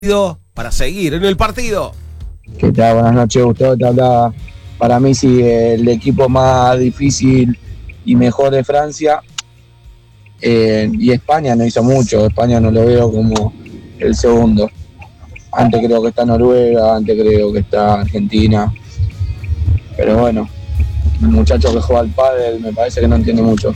para seguir en el partido. ¿Qué tal? Buenas noches, Gustavo. Para mí, sí, el equipo más difícil y mejor de Francia. Y España no hizo mucho. España no lo veo como el segundo. Antes creo que está Noruega, antes creo que está Argentina. Pero bueno, el muchacho que juega al pádel me parece que no entiende mucho.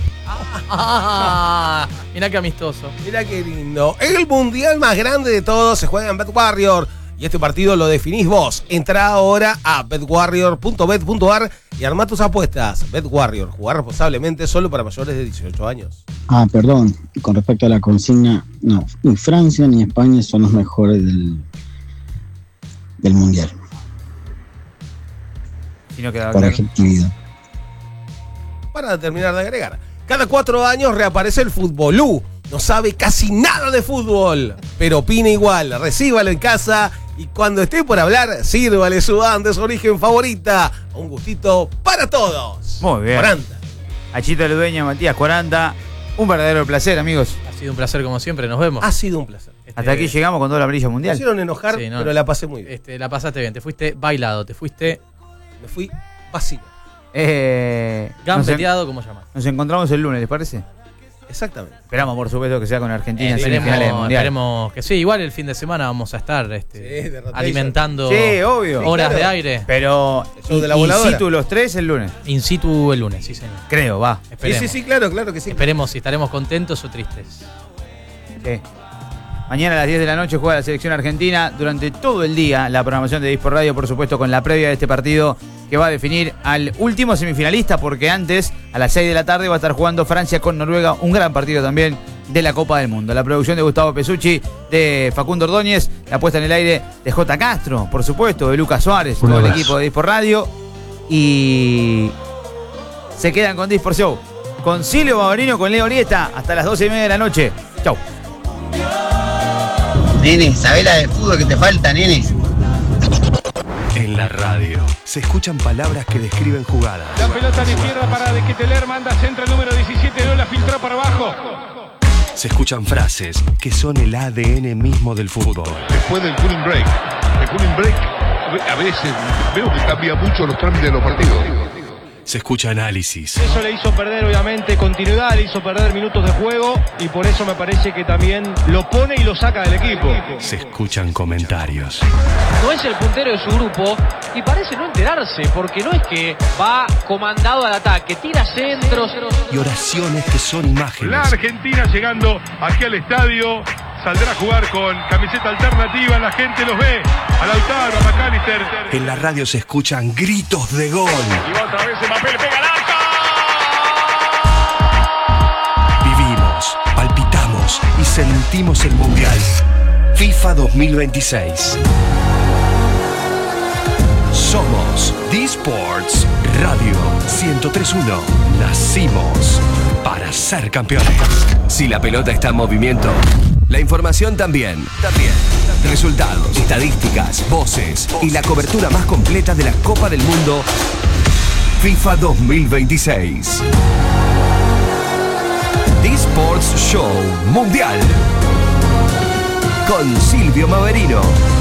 Mirá qué amistoso. Mirá qué lindo. El mundial más grande de todos se juega en BetWarrior. Y este partido lo definís vos. Entrá ahora a betwarrior.bet.ar y armá tus apuestas. BetWarrior, jugar responsablemente, solo para mayores de 18 años. Perdón, con respecto a la consigna, no, ni Francia ni España son los mejores del mundial. Si no queda Por claro. objetividad. Para terminar de agregar, cada 4 años reaparece el Futbolú. No sabe casi nada de fútbol, pero opina igual. Recíbalo en casa y cuando esté por hablar, sírvale su banda de su origen favorita. Un gustito para todos. Muy bien. 40. Achito Ludueña, Matías 40. Un verdadero placer, amigos. Ha sido un placer como siempre, nos vemos. Ha sido un placer. Hasta aquí llegamos con toda la brilla Me mundial. hicieron enojar, Sí, no, pero la pasé muy bien. La pasaste bien, te fuiste bailado, te fuiste Me fui vacío. gambeteado, como llamas. Nos encontramos el lunes, ¿les parece? Exactamente. Esperamos, por supuesto, que sea con Argentina en Esperemos, semifinales del mundial. esperemos que sí. Igual el fin de semana vamos a estar de rotation. alimentando Sí, obvio. horas claro. de aire. Pero El show de la in voladora. situ los tres el lunes. In situ el lunes, sí señor. Creo, va. Esperemos. Sí, claro que sí. Esperemos si estaremos contentos o tristes. Sí. Mañana a las 10 de la noche juega la selección argentina. Durante todo el día la programación de Dispor Radio, por supuesto, con la previa de este partido que va a definir al último semifinalista, porque antes, a las 6 de la tarde, va a estar jugando Francia con Noruega, un gran partido también de la Copa del Mundo. La producción de Gustavo Pesucci, de Facundo Ordóñez, la puesta en el aire de J. Castro, por supuesto, de Lucas Suárez, todo el equipo de Dispor Radio. Y se quedan con Dispor Show, con Silvio Bavarino, con Leo Orieta, hasta las 12:30 de la noche. Chau. Nene, ¿sabés la de fútbol que te falta, nene? En la radio se escuchan palabras que describen jugadas. La pelota de izquierda para De Ketelaere, manda centro el número 17, no la filtró para abajo. Se escuchan frases que son el ADN mismo del fútbol. Después del cooling break. El cooling break a veces veo que cambia mucho los trámites de los partidos. Se escucha análisis. Eso le hizo perder, obviamente, continuidad, le hizo perder minutos de juego y por eso me parece que también lo pone y lo saca del equipo. Se escuchan comentarios. No es el puntero de su grupo y parece no enterarse, porque no es que va comandado al ataque, tira centros. Y oraciones que son imágenes. La Argentina llegando aquí al estadio. Saldrá a jugar con camiseta alternativa, la gente los ve. A Lautaro, a McAllister. En la radio se escuchan gritos de gol. Y va otra vez Mbappé, le pega al arco. Vivimos, palpitamos y sentimos el mundial. FIFA 2026. Somos D-Sports Radio 103.1. Nacimos para ser campeones. Si la pelota está en movimiento, la información también. Resultados, estadísticas, voces y la cobertura más completa de la Copa del Mundo FIFA 2026. D-Sports Show Mundial con Silvio Bavarino.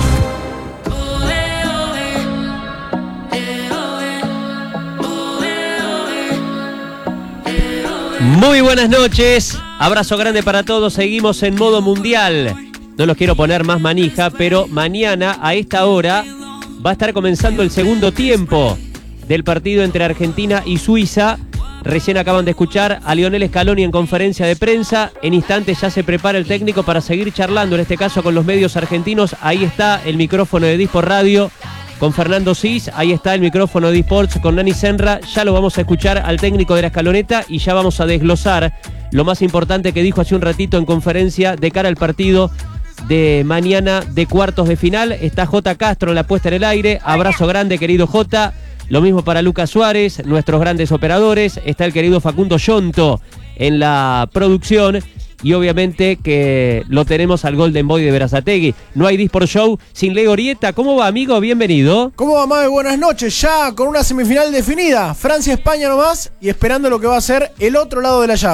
Muy buenas noches, abrazo grande para todos, seguimos en modo mundial. No los quiero poner más manija, pero mañana a esta hora va a estar comenzando el segundo tiempo del partido entre Argentina y Suiza. Recién acaban de escuchar a Lionel Scaloni en conferencia de prensa. En instantes ya se prepara el técnico para seguir charlando, en este caso con los medios argentinos. Ahí está el micrófono de Dispor Radio con Fernando Cis, ahí está el micrófono de eSports con Nani Senra. Ya lo vamos a escuchar al técnico de la escaloneta y ya vamos a desglosar lo más importante que dijo hace un ratito en conferencia de cara al partido de mañana de cuartos de final. Está J. Castro en la puesta en el aire. Abrazo grande, querido J. Lo mismo para Lucas Suárez, nuestros grandes operadores. Está el querido Facundo Yonto en la producción. Y obviamente que lo tenemos al Golden Boy de Berazategui. No hay Dispor Show sin Leo Orieta. ¿Cómo va, amigo? Bienvenido. ¿Cómo va, Mabe? Buenas noches. Ya con una semifinal definida. Francia-España nomás y esperando lo que va a ser el otro lado de la llave.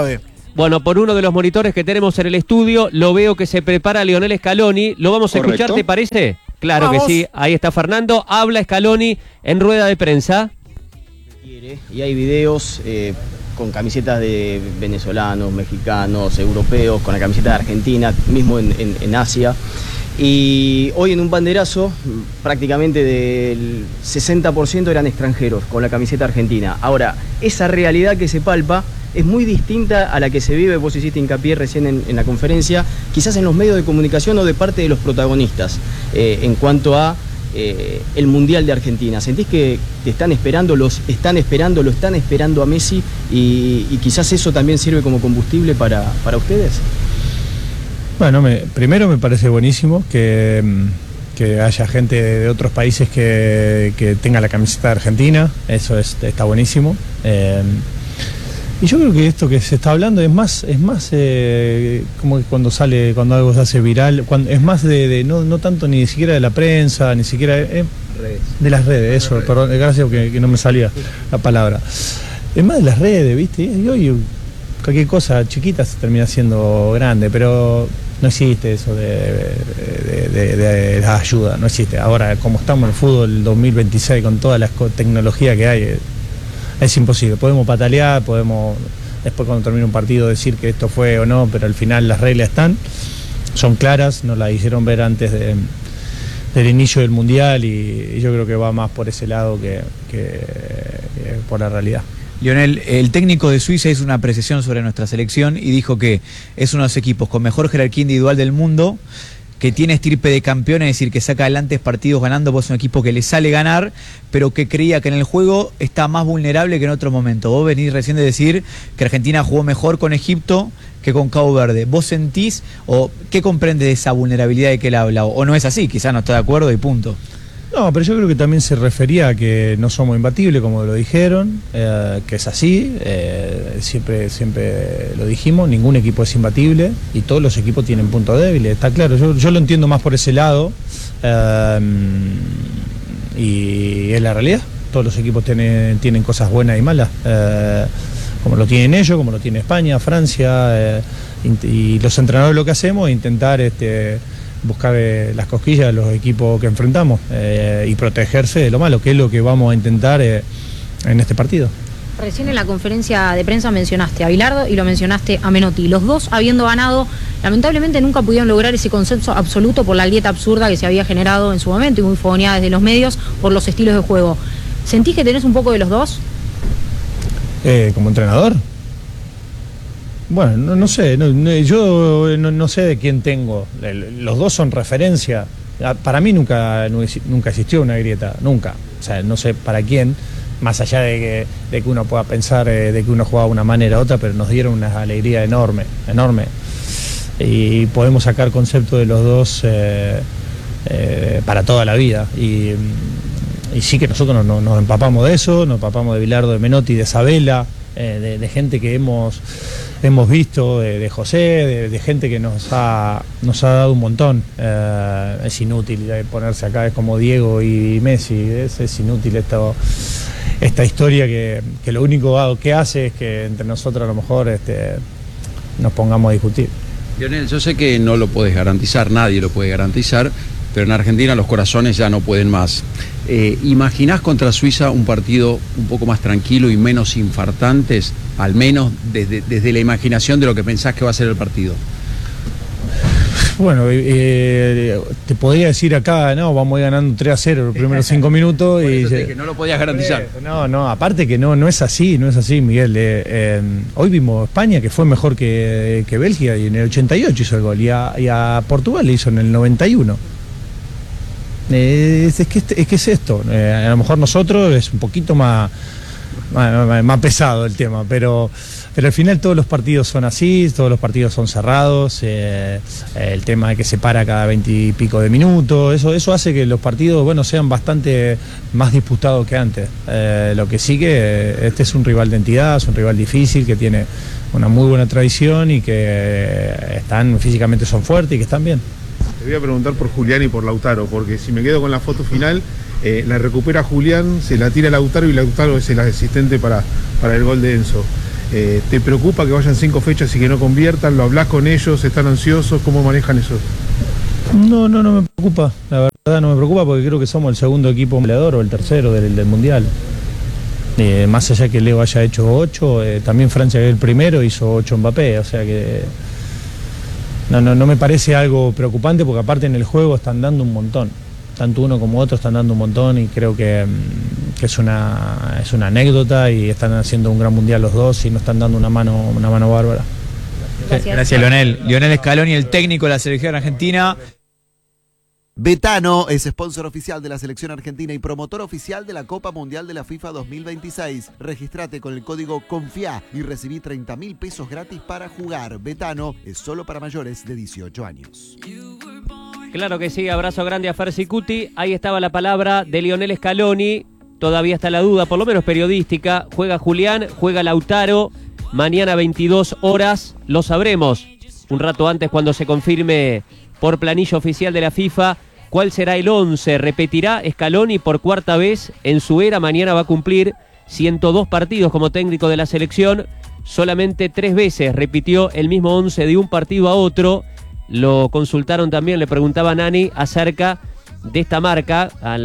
Bueno, por uno de los monitores que tenemos en el estudio, lo veo que se prepara Lionel Scaloni. ¿Lo vamos a escuchar, te parece? Claro Vamos. que sí. Ahí está Fernando. Habla Scaloni en rueda de prensa. Y hay videos con camisetas de venezolanos, mexicanos, europeos, con la camiseta de Argentina, mismo en Asia. Y hoy en un banderazo, prácticamente del 60% eran extranjeros con la camiseta argentina. Ahora, esa realidad que se palpa es muy distinta a la que se vive, vos hiciste hincapié recién en la conferencia, quizás en los medios de comunicación o de parte de los protagonistas, en cuanto a el Mundial de Argentina. ¿Sentís que te están esperando, lo están esperando a Messi y quizás eso también sirve como combustible para ustedes? Bueno, primero me parece buenísimo que haya gente de otros países que tenga la camiseta de Argentina, eso está buenísimo. Y yo creo que esto que se está hablando es más como que cuando algo se hace viral, es más no tanto ni siquiera de la prensa, ni siquiera de las redes, eso, perdón, gracias que no me salía la palabra. Es más de las redes, ¿viste? Y hoy cualquier cosa chiquita se termina siendo grande, pero no existe eso de la ayuda, no existe. Ahora, como estamos en el fútbol 2026 con toda la tecnología que hay, es imposible. Podemos patalear, podemos después cuando termine un partido decir que esto fue o no, pero al final las reglas son claras, nos las hicieron ver antes del inicio del Mundial y yo creo que va más por ese lado que por la realidad. Lionel, el técnico de Suiza hizo una apreciación sobre nuestra selección y dijo que es uno de los equipos con mejor jerarquía individual del mundo, que tiene estirpe de campeón, es decir, que saca adelante partidos ganando, pues es un equipo que le sale ganar, pero que creía que en el juego está más vulnerable que en otro momento. Vos venís recién de decir que Argentina jugó mejor con Egipto que con Cabo Verde. ¿Vos sentís o qué comprendes de esa vulnerabilidad de que él habla? ¿O no es así? Quizás no está de acuerdo y punto. No, pero yo creo que también se refería a que no somos imbatibles, como lo dijeron, que es así, siempre lo dijimos, ningún equipo es imbatible y todos los equipos tienen puntos débiles, está claro, yo lo entiendo más por ese lado y es la realidad, todos los equipos tienen cosas buenas y malas, como lo tienen ellos, como lo tiene España, Francia, y los entrenadores lo que hacemos es intentar buscar las cosquillas de los equipos que enfrentamos y protegerse de lo malo, que es lo que vamos a intentar en este partido. Recién en la conferencia de prensa mencionaste a Bilardo y lo mencionaste a Menotti. Los dos, habiendo ganado, lamentablemente nunca pudieron lograr ese consenso absoluto por la grieta absurda que se había generado en su momento y muy fogoneada desde los medios por los estilos de juego. ¿Sentís que tenés un poco de los dos? ¿Como entrenador? Bueno, no sé, yo no sé de quién tengo. Los dos son referencia. Para mí nunca existió una grieta, nunca. O sea, no sé para quién, más allá de que uno pueda pensar de que uno jugaba de una manera u otra, pero nos dieron una alegría enorme. Y podemos sacar conceptos de los dos para toda la vida. Y sí que nosotros nos empapamos de eso, nos empapamos de Bilardo, de Menotti, de Sabela, de gente que hemos visto, de José, de gente que nos ha dado un montón. Es inútil ponerse acá, es como Diego y Messi, es inútil esta historia que lo único que hace es que entre nosotros a lo mejor nos pongamos a discutir. Lionel, yo sé que no lo puedes garantizar, nadie lo puede garantizar, pero en Argentina los corazones ya no pueden más. ¿Imaginás contra Suiza un partido un poco más tranquilo y menos infartantes, al menos desde la imaginación de lo que pensás que va a ser el partido? Bueno, te podría decir acá, no, vamos a ir ganando 3-0 los primeros 5 minutos. Y que no lo podías garantizar. No, aparte que no es así, Miguel. Hoy vimos España, que fue mejor que Bélgica, y en el 88 hizo el gol, y a Portugal le hizo en el 91. Es que es esto, a lo mejor nosotros es un poquito más pesado el tema, pero al final todos los partidos son así, todos los partidos son cerrados, el tema de que se para cada 20 y pico de minutos, eso hace que los partidos sean bastante más disputados que antes. Lo que sí que este es un rival de entidad, es un rival difícil, que tiene una muy buena tradición y que físicamente son fuertes y que están bien. Te voy a preguntar por Julián y por Lautaro, porque si me quedo con la foto final, la recupera Julián, se la tira Lautaro y Lautaro es el asistente para el gol de Enzo. ¿Te preocupa que vayan 5 fechas y que no conviertan? ¿Lo hablás con ellos? ¿Están ansiosos? ¿Cómo manejan eso? No me preocupa. La verdad no me preocupa porque creo que somos el segundo equipo goleador o el tercero del Mundial. Más allá que Leo haya hecho 8, también Francia, que es el primero, hizo 8 Mbappé. O sea que no me parece algo preocupante porque aparte en el juego están dando un montón. Tanto uno como otro están dando un montón y creo que es una anécdota y están haciendo un gran mundial los dos y nos están dando una mano bárbara. Gracias, Lionel. Lionel Scaloni, el técnico de la selección argentina. Betano es sponsor oficial de la selección argentina y promotor oficial de la Copa Mundial de la FIFA 2026. Regístrate con el código CONFIA y recibí 30.000 pesos gratis para jugar. Betano es solo para mayores de 18 años. Claro que sí, abrazo grande a Fersicuti. Ahí estaba la palabra de Lionel Scaloni. Todavía está la duda, por lo menos periodística. Juega Julián, juega Lautaro. Mañana 22 horas lo sabremos. Un rato antes cuando se confirme por planilla oficial de la FIFA cuál será el 11. Repetirá Scaloni por cuarta vez en su era. Mañana va a cumplir 102 partidos como técnico de la selección. Solamente 3 veces repitió el mismo 11 de un partido a otro. Lo consultaron también, le preguntaba a Nani acerca de esta marca,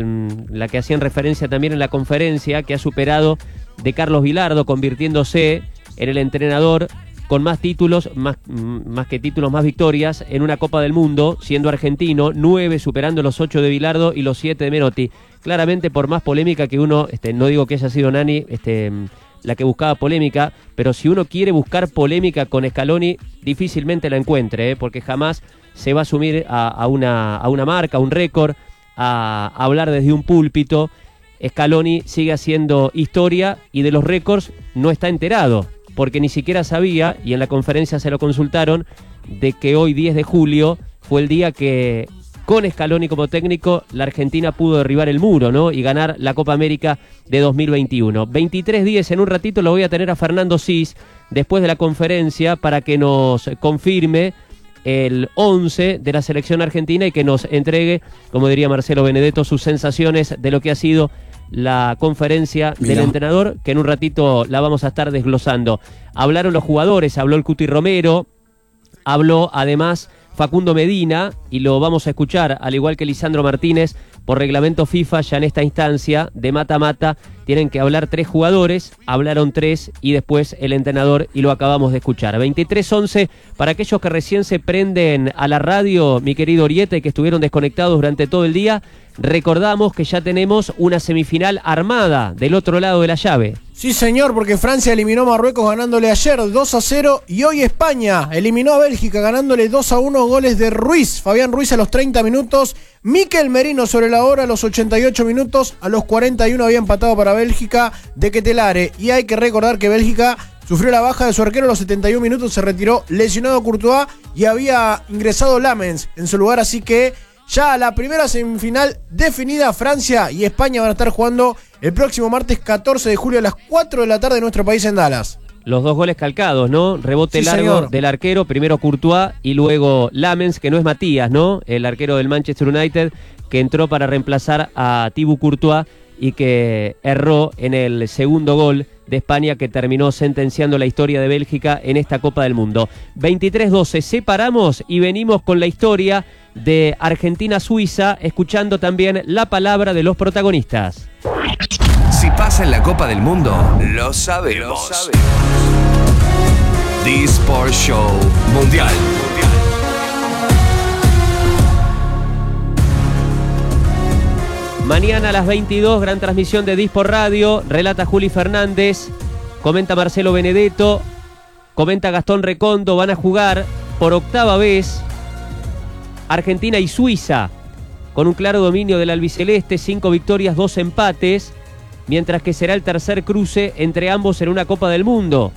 la que hacían referencia también en la conferencia, que ha superado de Carlos Vilardo, convirtiéndose en el entrenador con más títulos, más que títulos, más victorias en una Copa del Mundo, siendo argentino, 9, superando los 8 de Vilardo y los 7 de Menotti. Claramente por más polémica que uno, no digo que haya sido Nani, la que buscaba polémica, pero si uno quiere buscar polémica con Scaloni, difícilmente la encuentre, porque jamás se va a asumir a una marca, a un récord, a hablar desde un púlpito. Scaloni sigue haciendo historia y de los récords no está enterado, porque ni siquiera sabía, y en la conferencia se lo consultaron, de que hoy 10 de julio fue el día que con Scaloni como técnico la Argentina pudo derribar el muro, ¿no? Y ganar la Copa América de 2021. 23:10, en un ratito lo voy a tener a Fernando Cis después de la conferencia para que nos confirme el 11 de la selección argentina y que nos entregue, como diría Marcelo Benedetto, sus sensaciones de lo que ha sido la conferencia del entrenador, que en un ratito la vamos a estar desglosando. Hablaron los jugadores, habló el Cuti Romero, habló además Facundo Medina, y lo vamos a escuchar, al igual que Lisandro Martínez, por reglamento FIFA, ya en esta instancia de mata-mata, tienen que hablar 3 jugadores, hablaron 3 y después el entrenador, y lo acabamos de escuchar. 23:11, para aquellos que recién se prenden a la radio, mi querido Oriete, que estuvieron desconectados durante todo el día, recordamos que ya tenemos una semifinal armada del otro lado de la llave. Sí, señor, porque Francia eliminó a Marruecos ganándole ayer 2-0 y hoy España eliminó a Bélgica ganándole 2-1, goles de Ruiz, Fabián Ruiz a los 30 minutos, Mikel Merino sobre la hora a los 88 minutos, a los 41 había empatado para Bélgica de Ketelare, y hay que recordar que Bélgica sufrió la baja de su arquero a los 71 minutos, se retiró lesionado Courtois y había ingresado Lamens en su lugar, así que ya la primera semifinal definida. Francia y España van a estar jugando el próximo martes 14 de julio a las 4 de la tarde en nuestro país en Dallas. Los 2 goles calcados, ¿no? Rebote sí, largo señor. del arquero, primero Courtois y luego Lamens, que no es Matías, ¿no? El arquero del Manchester United, que entró para reemplazar a Thibaut Courtois y que erró en el segundo gol de España, que terminó sentenciando la historia de Bélgica en esta Copa del Mundo. 23:12, separamos y venimos con la historia de Argentina-Suiza, escuchando también la palabra de los protagonistas. Si pasa en la Copa del Mundo, lo sabemos. The Sports Show Mundial. Mañana a las 22, gran transmisión de Dispor Radio, relata Juli Fernández, comenta Marcelo Benedetto, comenta Gastón Recondo. Van a jugar por octava vez Argentina y Suiza, con un claro dominio del albiceleste, 5 victorias, 2 empates, mientras que será el tercer cruce entre ambos en una Copa del Mundo.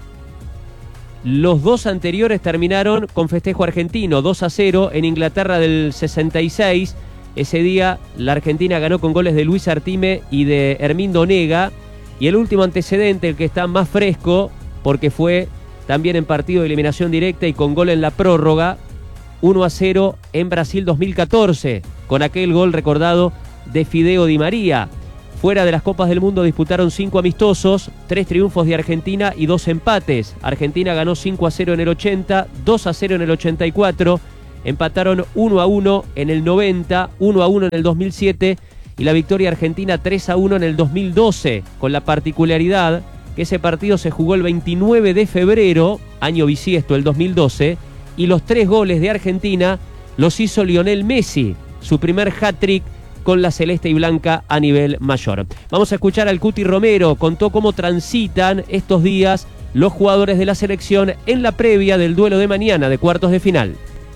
Los 2 anteriores terminaron con festejo argentino, 2-0 en Inglaterra del 66. Ese día la Argentina ganó con goles de Luis Artime y de Hermindo Onega. Y el último antecedente, el que está más fresco, porque fue también en partido de eliminación directa y con gol en la prórroga, 1-0 en Brasil 2014, con aquel gol recordado de Fideo Di María. Fuera de las Copas del Mundo disputaron 5 amistosos, 3 triunfos de Argentina y 2 empates. Argentina ganó 5-0 en el 80, 2-0 en el 84, empataron 1-1 en el 90, 1-1 en el 2007 y la victoria argentina 3-1 en el 2012, con la particularidad que ese partido se jugó el 29 de febrero, año bisiesto, el 2012, y los 3 goles de Argentina los hizo Lionel Messi, su primer hat-trick con la celeste y blanca a nivel mayor. Vamos a escuchar al Cuti Romero, contó cómo transitan estos días los jugadores de la selección en la previa del duelo de mañana de cuartos de final.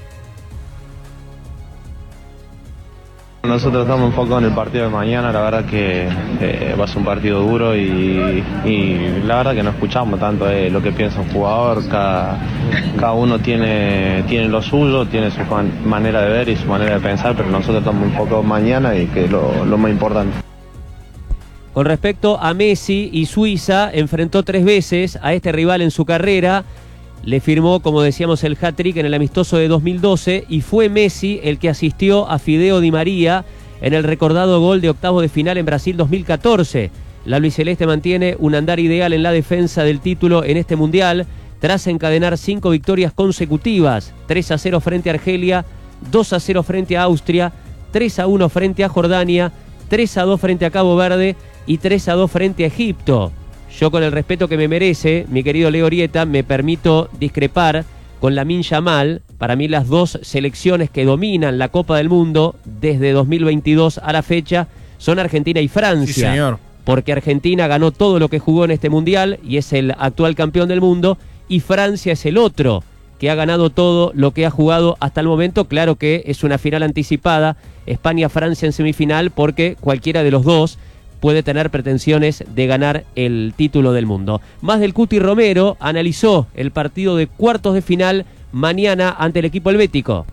Nosotros estamos enfocados en el partido de mañana, la verdad que va a ser un partido duro y la verdad que no escuchamos tanto lo que piensa un jugador, cada uno tiene lo suyo, tiene su manera de ver y su manera de pensar, pero nosotros estamos enfocados mañana y que es lo más importante. Con respecto a Messi y Suiza, enfrentó 3 veces a este rival en su carrera. Le firmó, como decíamos, el hat-trick en el amistoso de 2012 y fue Messi el que asistió a Fideo Di María en el recordado gol de octavos de final en Brasil 2014. La albiceleste mantiene un andar ideal en la defensa del título en este mundial tras encadenar 5 victorias consecutivas: 3-0 frente a Argelia, 2-0 frente a Austria, 3-1 frente a Jordania, 3-2 frente a Cabo Verde y 3-2 frente a Egipto. Yo, con el respeto que me merece, mi querido Leo Orieta, me permito discrepar con Lamine Yamal. Para mí las 2 selecciones que dominan la Copa del Mundo desde 2022 a la fecha son Argentina y Francia. Sí, señor. Porque Argentina ganó todo lo que jugó en este Mundial y es el actual campeón del mundo, y Francia es el otro que ha ganado todo lo que ha jugado hasta el momento. Claro que es una final anticipada, España-Francia en semifinal, porque cualquiera de los dos puede tener pretensiones de ganar el título del mundo. Más del Cuti Romero analizó el partido de cuartos de final mañana ante el equipo helvético.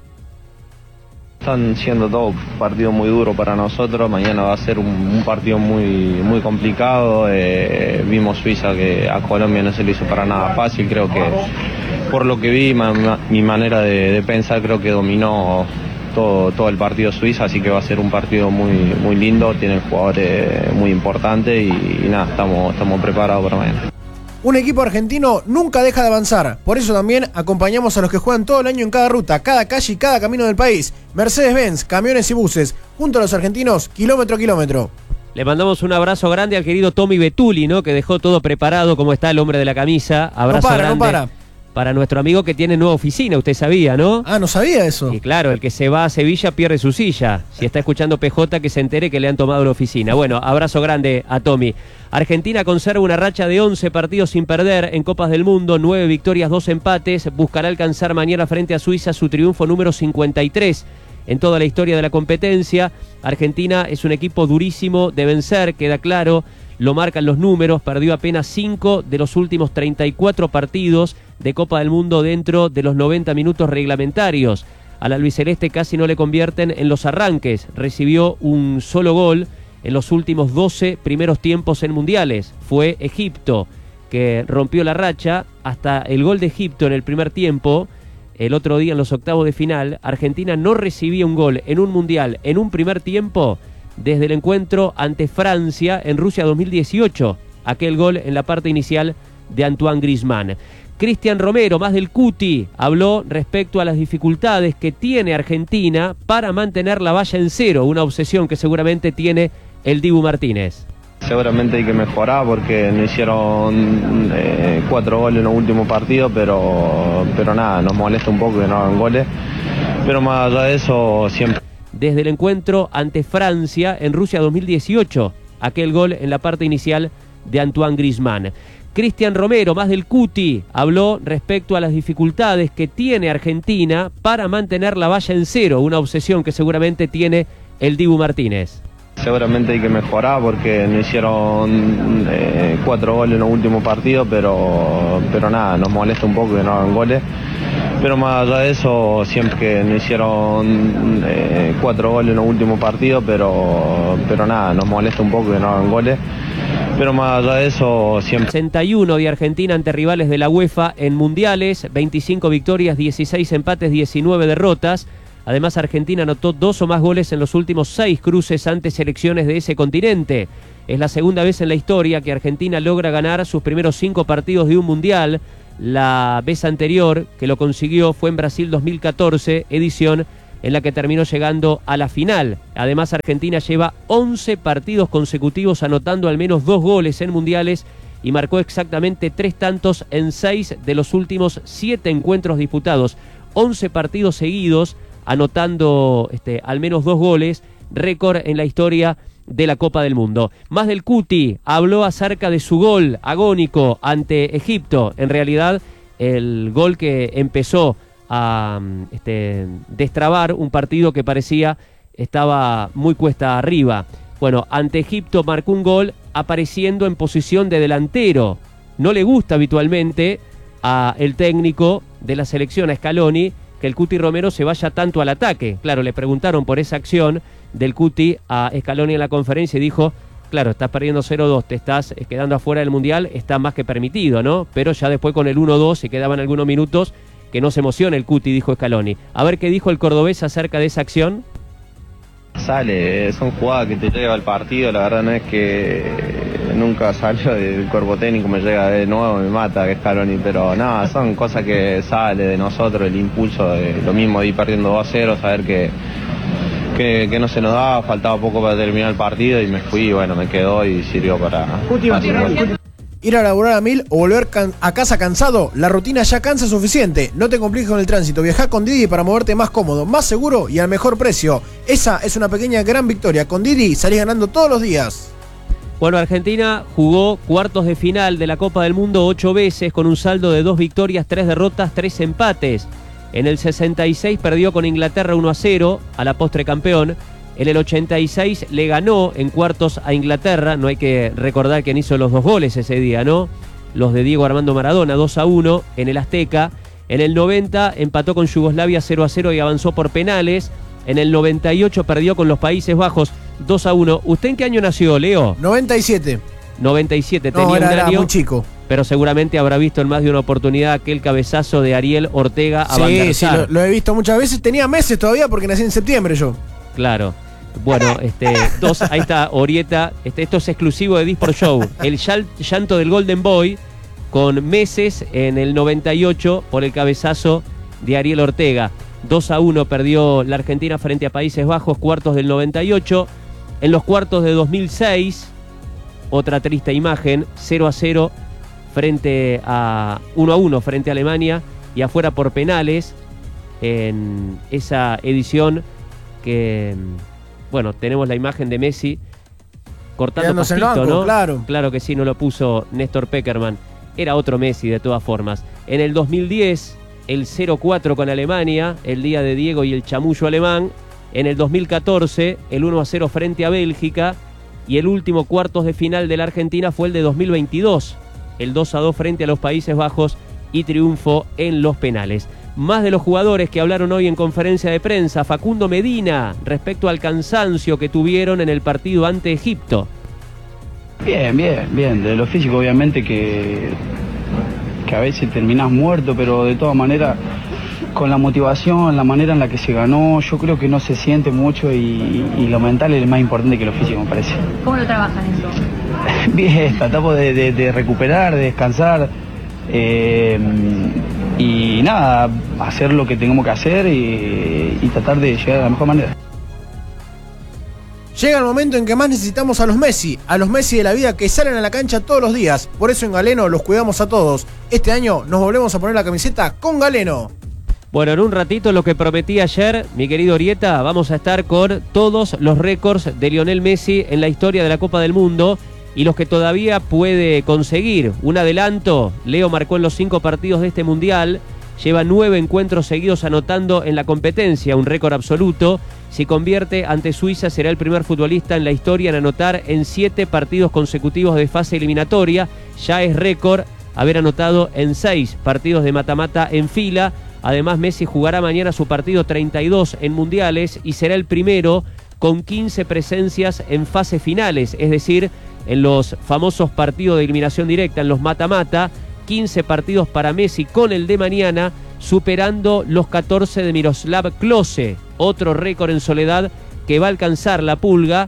Están siendo todos partidos muy duros para nosotros. Mañana va a ser un partido muy complicado. Vimos Suiza, que a Colombia no se le hizo para nada fácil. Creo que por lo que vi, mi manera de pensar, creo que dominó todo el partido Suiza, así que va a ser un partido muy lindo. Tienen jugadores muy importantes y nada, estamos preparados para mañana. Un equipo argentino nunca deja de avanzar. Por eso también acompañamos a los que juegan todo el año en cada ruta, cada calle y cada camino del país. Mercedes-Benz, camiones y buses, junto a los argentinos, kilómetro a kilómetro. Le mandamos un abrazo grande al querido Tommy Betuli, ¿no? Que dejó todo preparado, como está el hombre de la camisa. Abrazo grande. No para. Para nuestro amigo que tiene nueva oficina, usted sabía, ¿no? Ah, no sabía eso. Y claro, el que se va a Sevilla pierde su silla. Si está escuchando PJ, que se entere que le han tomado la oficina. Bueno, abrazo grande a Tommy. Argentina conserva una racha de 11 partidos sin perder en Copas del Mundo, 9 victorias, 2 empates. Buscará alcanzar mañana frente a Suiza su triunfo número 53 en toda la historia de la competencia. Argentina es un equipo durísimo de vencer, queda claro. Lo marcan los números, perdió apenas 5 de los últimos 34 partidos de Copa del Mundo dentro de los 90 minutos reglamentarios. Al albiceleste casi no le convierten en los arranques, recibió un solo gol en los últimos 12 primeros tiempos en mundiales. Fue Egipto que rompió la racha. Hasta el gol de Egipto en el primer tiempo, el otro día en los octavos de final, Argentina no recibía un gol en un mundial en un primer tiempo desde el encuentro ante Francia en Rusia 2018, aquel gol en la parte inicial de Antoine Griezmann. Cristian Romero, más del Cuti, habló respecto a las dificultades que tiene Argentina para mantener la valla en cero, una obsesión que seguramente tiene el Dibu Martínez. Seguramente hay que mejorar porque no hicieron 4 goles en los últimos partidos, pero nada, nos molesta un poco que no hagan goles, pero más allá de eso siempre. Desde el encuentro ante Francia en Rusia 2018, aquel gol en la parte inicial de Antoine Griezmann. Cristian Romero, más del Cuti, habló respecto a las dificultades que tiene Argentina para mantener la valla en cero, una obsesión que seguramente tiene el Dibu Martínez. Seguramente hay que mejorar porque no hicieron 4 goles en los últimos partidos, pero nada, nos molesta un poco que no hagan goles. Pero más allá de eso, siempre que no hicieron 4 goles en los últimos partidos, pero nada, nos molesta un poco que no hagan goles. Pero más allá de eso, siempre. 61 de Argentina ante rivales de la UEFA en mundiales, 25 victorias, 16 empates, 19 derrotas. Además, Argentina anotó 2 o más goles en los últimos 6 cruces ante selecciones de ese continente. Es la segunda vez en la historia que Argentina logra ganar sus primeros 5 partidos de un mundial. La vez anterior que lo consiguió fue en Brasil 2014, edición en la que terminó llegando a la final. Además, Argentina lleva 11 partidos consecutivos anotando al menos 2 goles en mundiales y marcó exactamente 3 tantos en 6 de los últimos 7 encuentros disputados. 11 partidos seguidos anotando al menos 2 goles, récord en la historia de la Copa del Mundo. Más del Cuti habló acerca de su gol agónico ante Egipto. En realidad, el gol que empezó a destrabar un partido que parecía estaba muy cuesta arriba. Bueno, ante Egipto marcó un gol apareciendo en posición de delantero. No le gusta habitualmente a el técnico de la selección, a Scaloni, que el Cuti Romero se vaya tanto al ataque. Claro, le preguntaron por esa acción del Cuti a Scaloni en la conferencia y dijo, claro, estás perdiendo 0-2, te estás quedando afuera del Mundial, está más que permitido, ¿no? Pero ya después con el 1-2 se quedaban algunos minutos, que no se emocione el Cuti, dijo Scaloni. A ver qué dijo el cordobés acerca de esa acción. Sale, son jugadas que te lleva al partido, la verdad no es que nunca salió del cuerpo técnico, me llega de nuevo, me mata que Scaloni, pero nada, son cosas que sale de nosotros, el impulso de lo mismo de ir perdiendo 2-0, saber que no se nos daba, faltaba poco para terminar el partido y me fui, bueno, me quedó y sirvió para ir a laburar a 1000 o volver a casa cansado, la rutina ya cansa suficiente. No te compliques con el tránsito, viajá con Didi para moverte más cómodo, más seguro y al mejor precio. Esa es una pequeña gran victoria. Con Didi salís ganando todos los días. Bueno, Argentina jugó cuartos de final de la Copa del Mundo 8 veces con un saldo de 2 victorias, 3 derrotas, 3 empates. En el 66 perdió con Inglaterra 1-0, a la postre campeón. En el 86 le ganó en cuartos a Inglaterra. No hay que recordar quién hizo los 2 goles ese día, ¿no? Los de Diego Armando Maradona, 2-1 en el Azteca. En el 90 empató con Yugoslavia 0-0 y avanzó por penales. En el 98 perdió con los Países Bajos 2-1. ¿Usted en qué año nació, Leo? 97. 97, no, tenía un era año muy chico. Pero seguramente habrá visto en más de una oportunidad aquel cabezazo de Ariel Ortega a Van der Sí, Sar. lo he visto muchas veces. Tenía meses todavía porque nací en septiembre yo. Claro. Bueno, ahí está Orieta. Esto es exclusivo de Disport Show. El llanto del Golden Boy con meses en el 98 por el cabezazo de Ariel Ortega. 2-1 perdió la Argentina frente a Países Bajos, cuartos del 98. En los cuartos de 2006, otra triste imagen, 0-0 frente a 1-1 frente a Alemania y afuera por penales en esa edición que, bueno, tenemos la imagen de Messi cortando pastito, banco, ¿no? Claro. Claro que sí, no lo puso Néstor Peckerman. Era otro Messi de todas formas. En el 2010, el 0-4 con Alemania, el día de Diego y el chamullo alemán. En el 2014, el 1-0 frente a Bélgica. Y el último cuartos de final de la Argentina fue el de 2022. El 2-2 frente a los Países Bajos y triunfo en los penales. Más de los jugadores que hablaron hoy en conferencia de prensa. Facundo Medina, respecto al cansancio que tuvieron en el partido ante Egipto. Bien. De lo físico, obviamente, que a veces terminás muerto, pero de todas maneras, con la motivación, la manera en la que se ganó, yo creo que no se siente mucho y lo mental es más importante que lo físico, me parece. ¿Cómo lo trabajan eso? Bien, tratamos de recuperar, de descansar. Y nada, hacer lo que tengamos que hacer y tratar de llegar de la mejor manera. Llega el momento en que más necesitamos a los Messi de la vida que salen a la cancha todos los días. Por eso en Galeno los cuidamos a todos. Este año nos volvemos a poner la camiseta con Galeno. Bueno, en un ratito, lo que prometí ayer, mi querido Orieta, vamos a estar con todos los récords de Lionel Messi en la historia de la Copa del Mundo y los que todavía puede conseguir. Un adelanto, Leo marcó en los 5 partidos de este Mundial, lleva 9 encuentros seguidos anotando en la competencia, un récord absoluto. Si convierte ante Suiza, será el primer futbolista en la historia en anotar en 7 partidos consecutivos de fase eliminatoria. Ya es récord haber anotado en 6 partidos de mata-mata en fila. Además, Messi jugará mañana su partido 32 en mundiales y será el primero con 15 presencias en fases finales, es decir, en los famosos partidos de eliminación directa, en los mata-mata. 15 partidos para Messi con el de mañana, superando los 14 de Miroslav Klose, otro récord en soledad que va a alcanzar la Pulga.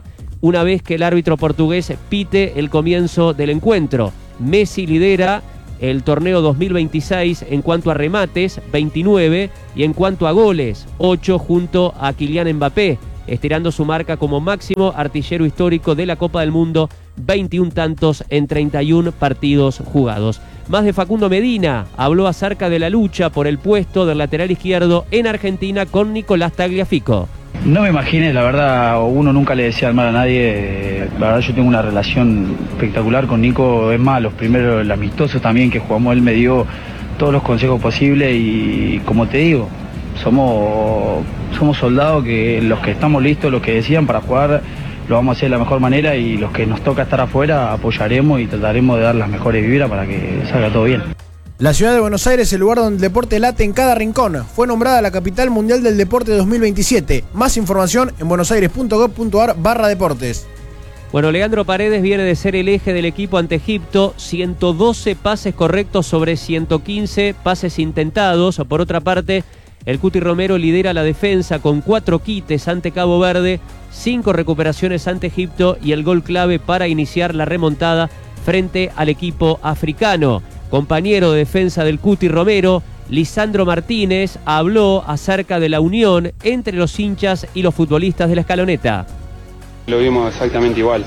una vez que el árbitro portugués pite el comienzo del encuentro. Messi lidera el torneo 2026 en cuanto a remates, 29, y en cuanto a goles, 8 junto a Kylian Mbappé, estirando su marca como máximo artillero histórico de la Copa del Mundo, 21 tantos en 31 partidos jugados. Más de Facundo Medina, habló acerca de la lucha por el puesto del lateral izquierdo en Argentina con Nicolás Tagliafico. No me imagines, la verdad, uno nunca le desea el mal a nadie. La verdad, yo tengo una relación espectacular con Nico. Es más, los primeros, el amistoso también que jugamos, él me dio todos los consejos posibles y, como te digo, somos soldados que los que estamos listos, los que decían para jugar, lo vamos a hacer de la mejor manera, y los que nos toca estar afuera apoyaremos y trataremos de dar las mejores vibras para que salga todo bien. La ciudad de Buenos Aires, el lugar donde el deporte late en cada rincón, fue nombrada la capital mundial del deporte 2027. Más información en buenosaires.gov.ar/deportes. Bueno, Leandro Paredes viene de ser el eje del equipo ante Egipto, 112 pases correctos sobre 115 pases intentados. Por otra parte, el Cuti Romero lidera la defensa con 4 quites ante Cabo Verde, 5 recuperaciones ante Egipto y el gol clave para iniciar la remontada frente al equipo africano. Compañero de defensa del Cuti Romero, Lisandro Martínez, habló acerca de la unión entre los hinchas y los futbolistas de la Escaloneta. Lo vimos exactamente igual.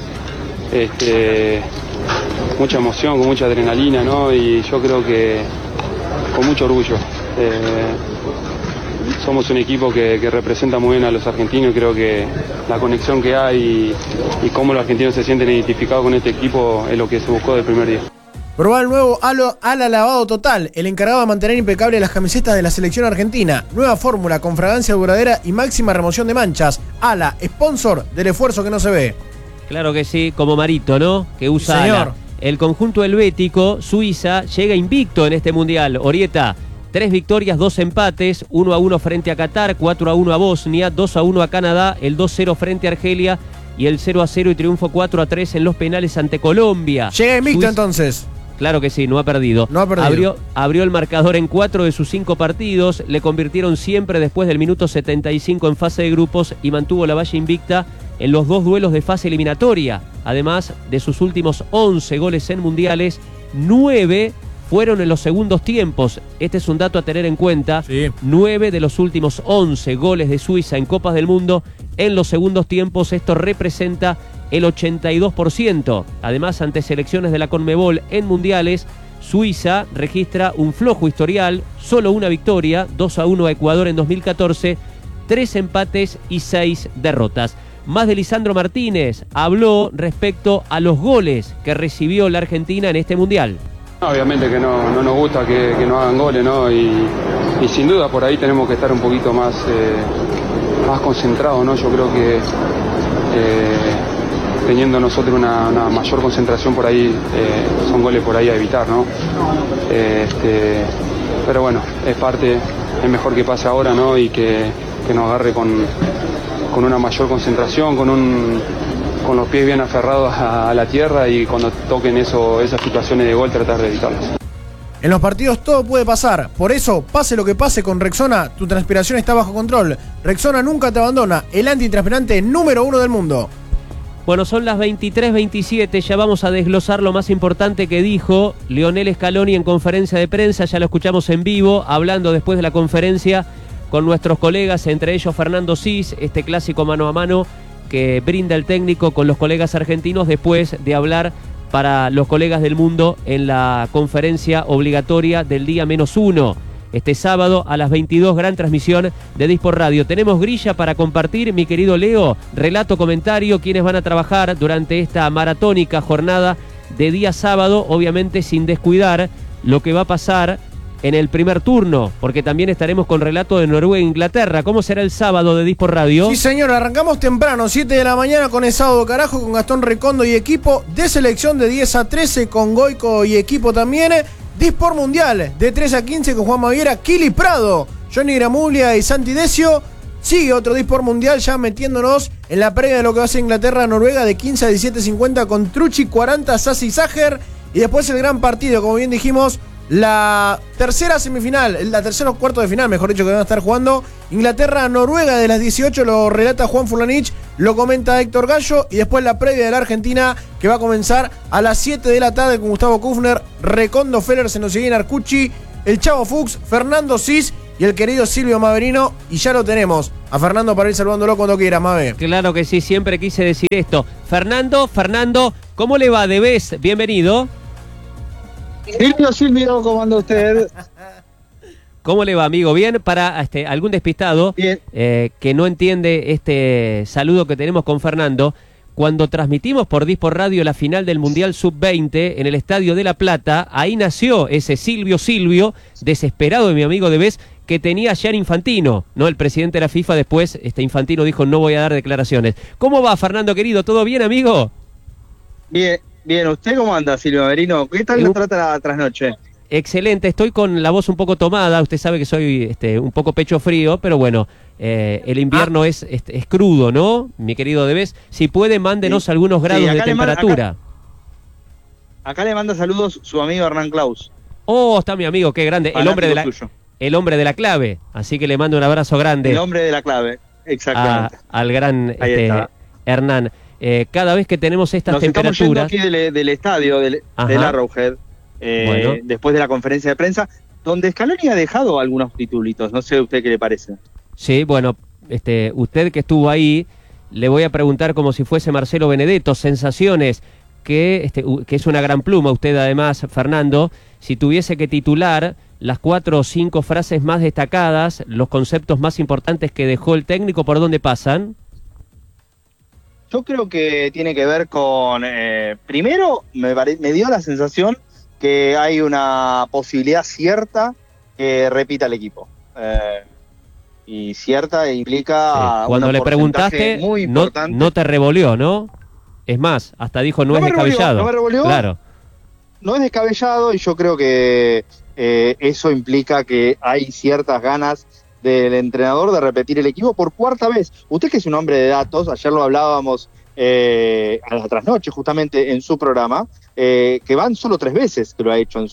Mucha emoción, con mucha adrenalina, ¿no? Y yo creo que con mucho orgullo. Somos un equipo que representa muy bien a los argentinos. Creo que la conexión que hay y cómo los argentinos se sienten identificados con este equipo es lo que se buscó del primer día. Probá el nuevo ala lavado total, el encargado de mantener impecable las camisetas de la selección argentina. Nueva fórmula con fragancia duradera y máxima remoción de manchas. Ala, sponsor del esfuerzo que no se ve. Claro que sí, como Marito, ¿no? Que usa ala. El conjunto helvético, Suiza, llega invicto en este mundial. Orieta, 3 victorias, 2 empates, 1-1 frente a Qatar, 4-1 a Bosnia, 2-1 a Canadá, el 2-0 frente a Argelia y el 0-0 y triunfo 4-3 en los penales ante Colombia. Llega invicto entonces. Claro que sí, no ha perdido. No ha perdido. Abrió el marcador en 4 de sus 5 partidos, le convirtieron siempre después del minuto 75 en fase de grupos y mantuvo la valla invicta en los 2 duelos de fase eliminatoria. Además de sus últimos 11 goles en mundiales, 9 fueron en los segundos tiempos. Este es un dato a tener en cuenta. Sí. 9 de los últimos 11 goles de Suiza en Copas del Mundo en los segundos tiempos. Esto representa el 82%. Además, ante selecciones de la Conmebol en mundiales, Suiza registra un flojo historial, solo una victoria, 2-1 a Ecuador en 2014, 3 empates y 6 derrotas. Más de Lisandro Martínez, habló respecto a los goles que recibió la Argentina en este mundial. Obviamente que no nos gusta que no hagan goles, ¿no? Y sin duda por ahí tenemos que estar un poquito más concentrados, ¿no? Yo creo que teniendo nosotros una mayor concentración por ahí, son goles por ahí a evitar, ¿no? Pero bueno, es mejor que pase ahora, ¿no? Y que nos agarre con una mayor concentración, con los pies bien aferrados a la tierra, y cuando toquen esas situaciones de gol tratar de evitarlas. En los partidos todo puede pasar, por eso, pase lo que pase con Rexona, tu transpiración está bajo control. Rexona nunca te abandona, el antitranspirante número 1 del mundo. Bueno, son las 23:27, ya vamos a desglosar lo más importante que dijo Lionel Scaloni en conferencia de prensa, ya lo escuchamos en vivo, hablando después de la conferencia con nuestros colegas, entre ellos Fernando Cis, este clásico mano a mano que brinda el técnico con los colegas argentinos después de hablar para los colegas del mundo en la conferencia obligatoria del día -1. Este sábado a las 22, gran transmisión de Disport Radio. Tenemos grilla para compartir, mi querido Leo, relato, comentario, quienes van a trabajar durante esta maratónica jornada de día sábado, obviamente sin descuidar lo que va a pasar en el primer turno, porque también estaremos con relato de Noruega e Inglaterra. ¿Cómo será el sábado de Disport Radio? Sí, señor, arrancamos temprano, 7 de la mañana con el sábado carajo, con Gastón Recondo y equipo, de selección de 10 a 13 con Goico y equipo también. Disport Mundial, de 3 a 15 con Juan Maviera, Kili Prado, Johnny Gramuglia y Santi Decio. Sigue otro Disport Mundial ya metiéndonos en la previa de lo que va a ser Inglaterra-Noruega de 15 a 17:50 con Trucci, 40, Sassi Sager. Y después el gran partido, como bien dijimos, la tercera semifinal, la tercera cuarto de final, mejor dicho, que van a estar jugando Inglaterra-Noruega de las 18, lo relata Juan Fulanich lo comenta Héctor Gallo, y después la previa de la Argentina, que va a comenzar a las 7 de la tarde con Gustavo Kufner, Recondo Feller, Senociguín Arcucci, el Chavo Fuchs, Fernando Cis y el querido Silvio Maverino. Y ya lo tenemos a Fernando para ir saludándolo cuando quiera, Mave. Claro que sí, siempre quise decir esto. Fernando, ¿cómo le va? Debes, bienvenido. Silvio, ¿cómo anda usted? ¿Cómo le va, amigo? Bien, para algún despistado que no entiende este saludo que tenemos con Fernando, cuando transmitimos por Dispor Radio la final del Mundial Sub-20 en el Estadio de La Plata, ahí nació ese Silvio, desesperado de mi amigo Debes, que tenía ayer Infantino, ¿no? El presidente de la FIFA. Después Infantino dijo: no voy a dar declaraciones. ¿Cómo va, Fernando, querido? ¿Todo bien, amigo? Bien, ¿usted cómo anda, Silvio Maverino? ¿Qué tal lo trata la trasnoche? Excelente, estoy con la voz un poco tomada, usted sabe que soy un poco pecho frío, pero bueno, el invierno es crudo, ¿no? Mi querido Debes, si puede, mándenos algunos grados de temperatura. Acá le manda saludos su amigo Hernán Claus. Oh, está mi amigo, qué grande, el hombre de la clave, así que le mando un abrazo grande. El hombre de la clave, exactamente. Al gran Hernán. Cada vez que tenemos estas temperaturas... Estamos yendo aquí del estadio, del Arrowhead, después de la conferencia de prensa, donde Scaloni ha dejado algunos titulitos. No sé a usted qué le parece. Sí, bueno, usted que estuvo ahí, le voy a preguntar como si fuese Marcelo Benedetto, sensaciones, que es una gran pluma usted además, Fernando, si tuviese que titular las 4 o 5 frases más destacadas, los conceptos más importantes que dejó el técnico, ¿por dónde pasan? Yo creo que tiene que ver con, primero, me dio la sensación que hay una posibilidad cierta que repita el equipo. Y cierta implica... Cuando le preguntaste, no te revolvió, ¿no? Es más, hasta dijo no es descabellado. No me revolvió. Claro. No es descabellado, y yo creo que eso implica que hay ciertas ganas del entrenador de repetir el equipo por 4ª vez. Usted, que es un hombre de datos, ayer lo hablábamos a la trasnoche justamente en su programa, que van solo 3 veces que lo ha hecho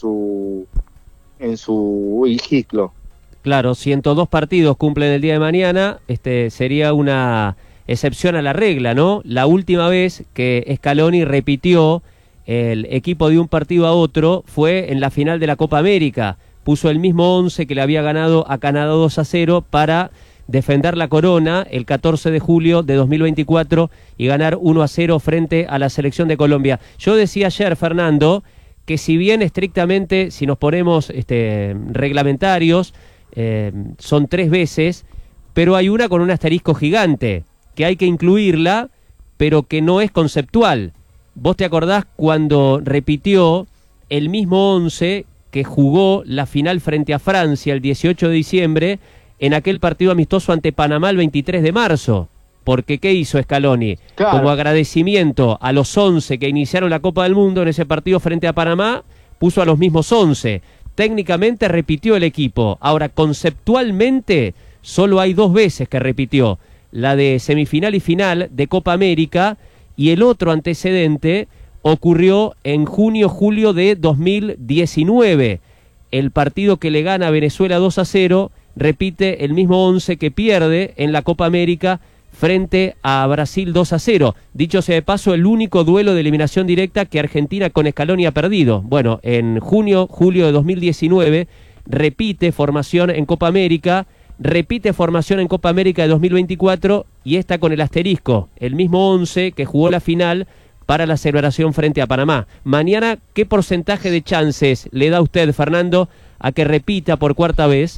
en su ciclo. Claro, 102 partidos cumplen el día de mañana, sería una excepción a la regla, ¿no? La última vez que Scaloni repitió el equipo de un partido a otro fue en la final de la Copa América. Puso el mismo 11 que le había ganado a Canadá 2-0 para defender la corona el 14 de julio de 2024 y ganar 1-0 frente a la selección de Colombia. Yo decía ayer, Fernando, que si bien estrictamente, si nos ponemos reglamentarios, son 3 veces, pero hay una con un asterisco gigante, que hay que incluirla, pero que no es conceptual. ¿Vos te acordás cuando repitió el mismo 11 que jugó la final frente a Francia el 18 de diciembre en aquel partido amistoso ante Panamá el 23 de marzo? Porque ¿qué hizo Scaloni? Claro. Como agradecimiento a los 11 que iniciaron la Copa del Mundo en ese partido frente a Panamá, puso a los mismos 11. Técnicamente repitió el equipo. Ahora, conceptualmente, solo hay 2 veces que repitió. La de semifinal y final de Copa América, y el otro antecedente ocurrió en junio-julio de 2019. El partido que le gana a Venezuela 2-0 repite el mismo 11 que pierde en la Copa América frente a Brasil 2-0. Dicho sea de paso, el único duelo de eliminación directa que Argentina con Scaloni ha perdido. Bueno, en julio de 2019 repite formación en Copa América, repite formación en Copa América de 2024 y esta con el asterisco, el mismo 11 que jugó la final para la celebración frente a Panamá. Mañana, ¿qué porcentaje de chances le da usted, Fernando, a que repita por 4ª vez?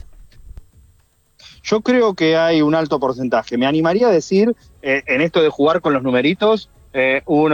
Yo creo que hay un alto porcentaje. Me animaría a decir, en esto de jugar con los numeritos, un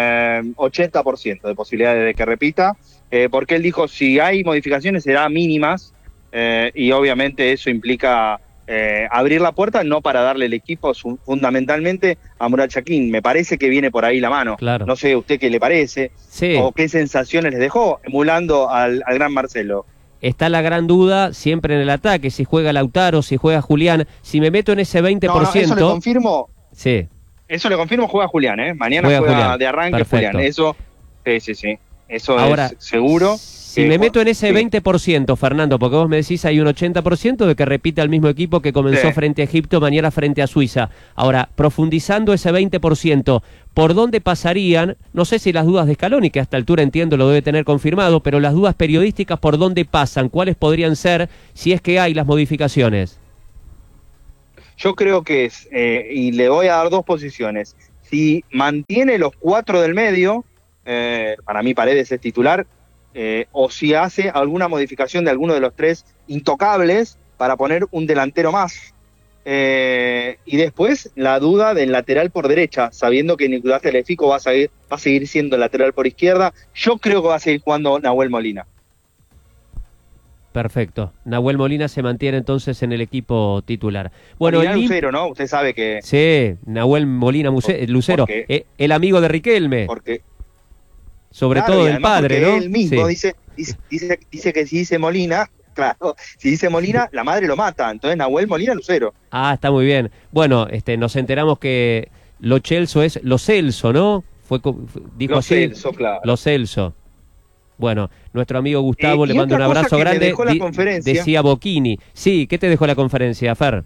80% de posibilidades de que repita, porque él dijo, si hay modificaciones será mínimas, y obviamente eso implica abrir la puerta, no para darle el equipo fundamentalmente a Murat Yakin. Me parece que viene por ahí la mano. Claro. No sé a usted qué le parece, o qué sensaciones les dejó, emulando al gran Marcelo. Está la gran duda siempre en el ataque, si juega Lautaro, si juega Julián. Si me meto en ese 20%... No, eso le confirmo. Sí. Eso le confirmo, juega Julián, ¿eh? Mañana juega Julián. De arranque. Perfecto. Julián. Eso, sí. eso Ahora, es seguro. Si me meto en ese sí. 20%, Fernando, porque vos me decís hay un 80% de que repite el mismo equipo que comenzó Sí. frente a Egipto, mañana frente a Suiza. Ahora, profundizando ese 20%, ¿por dónde pasarían? No sé si las dudas de Scaloni, que a esta altura entiendo lo debe tener confirmado, pero las dudas periodísticas, ¿por dónde pasan? ¿Cuáles podrían ser si es que hay las modificaciones? Yo creo que es, y le voy a dar dos posiciones. Si mantiene los 4 del medio, para mí Paredes es titular, o si hace alguna modificación de alguno de los 3 intocables para poner un delantero más. Y después la duda del lateral por derecha, sabiendo que Nicolás Telefico va a seguir siendo lateral por izquierda. Yo creo que va a seguir jugando Nahuel Molina. Perfecto. Nahuel Molina se mantiene entonces en el equipo titular. Bueno, Molina Lucero, ¿no? Usted sabe que... Sí, Nahuel Molina Lucero, el amigo de Riquelme. Porque sobre claro, todo y del además padre, porque ¿no? Él mismo Sí. dice que si dice Molina, claro, si dice Molina, la madre lo mata. Entonces Nahuel Molina Lucero. Ah, está muy bien. Bueno, nos enteramos que Lo Celso es Lo Celso, ¿no? Dijo Lo así. Celso, claro. Lo Celso. Bueno, nuestro amigo Gustavo le y manda un otra cosa abrazo que me grande. dejó la conferencia- Decía Bocchini. Sí, ¿qué te dejó la conferencia, Fer?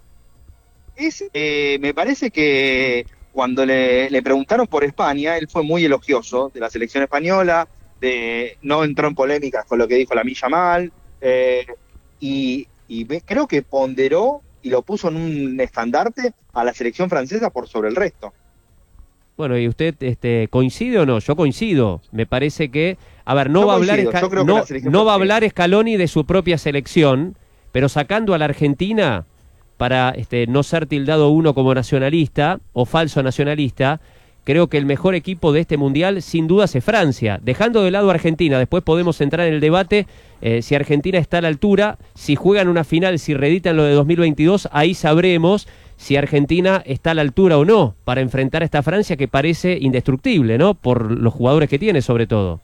Me parece que cuando le preguntaron por España, él fue muy elogioso de la selección española, no entró en polémicas con lo que dijo Lamine Yamal, creo que ponderó y lo puso en un estandarte a la selección francesa por sobre el resto. Bueno, ¿y usted coincide o no? Yo coincido. Me parece que, a ver, no Yo va a hablar coincido, yo creo que la selección no va a francesa- hablar Scaloni de su propia selección, pero sacando a la Argentina para no ser tildado uno como nacionalista o falso nacionalista, creo que el mejor equipo de este mundial sin duda es Francia. Dejando de lado a Argentina, después podemos entrar en el debate si Argentina está a la altura, si juegan una final, si reeditan lo de 2022, ahí sabremos si Argentina está a la altura o no para enfrentar a esta Francia que parece indestructible, ¿no? Por los jugadores que tiene, sobre todo.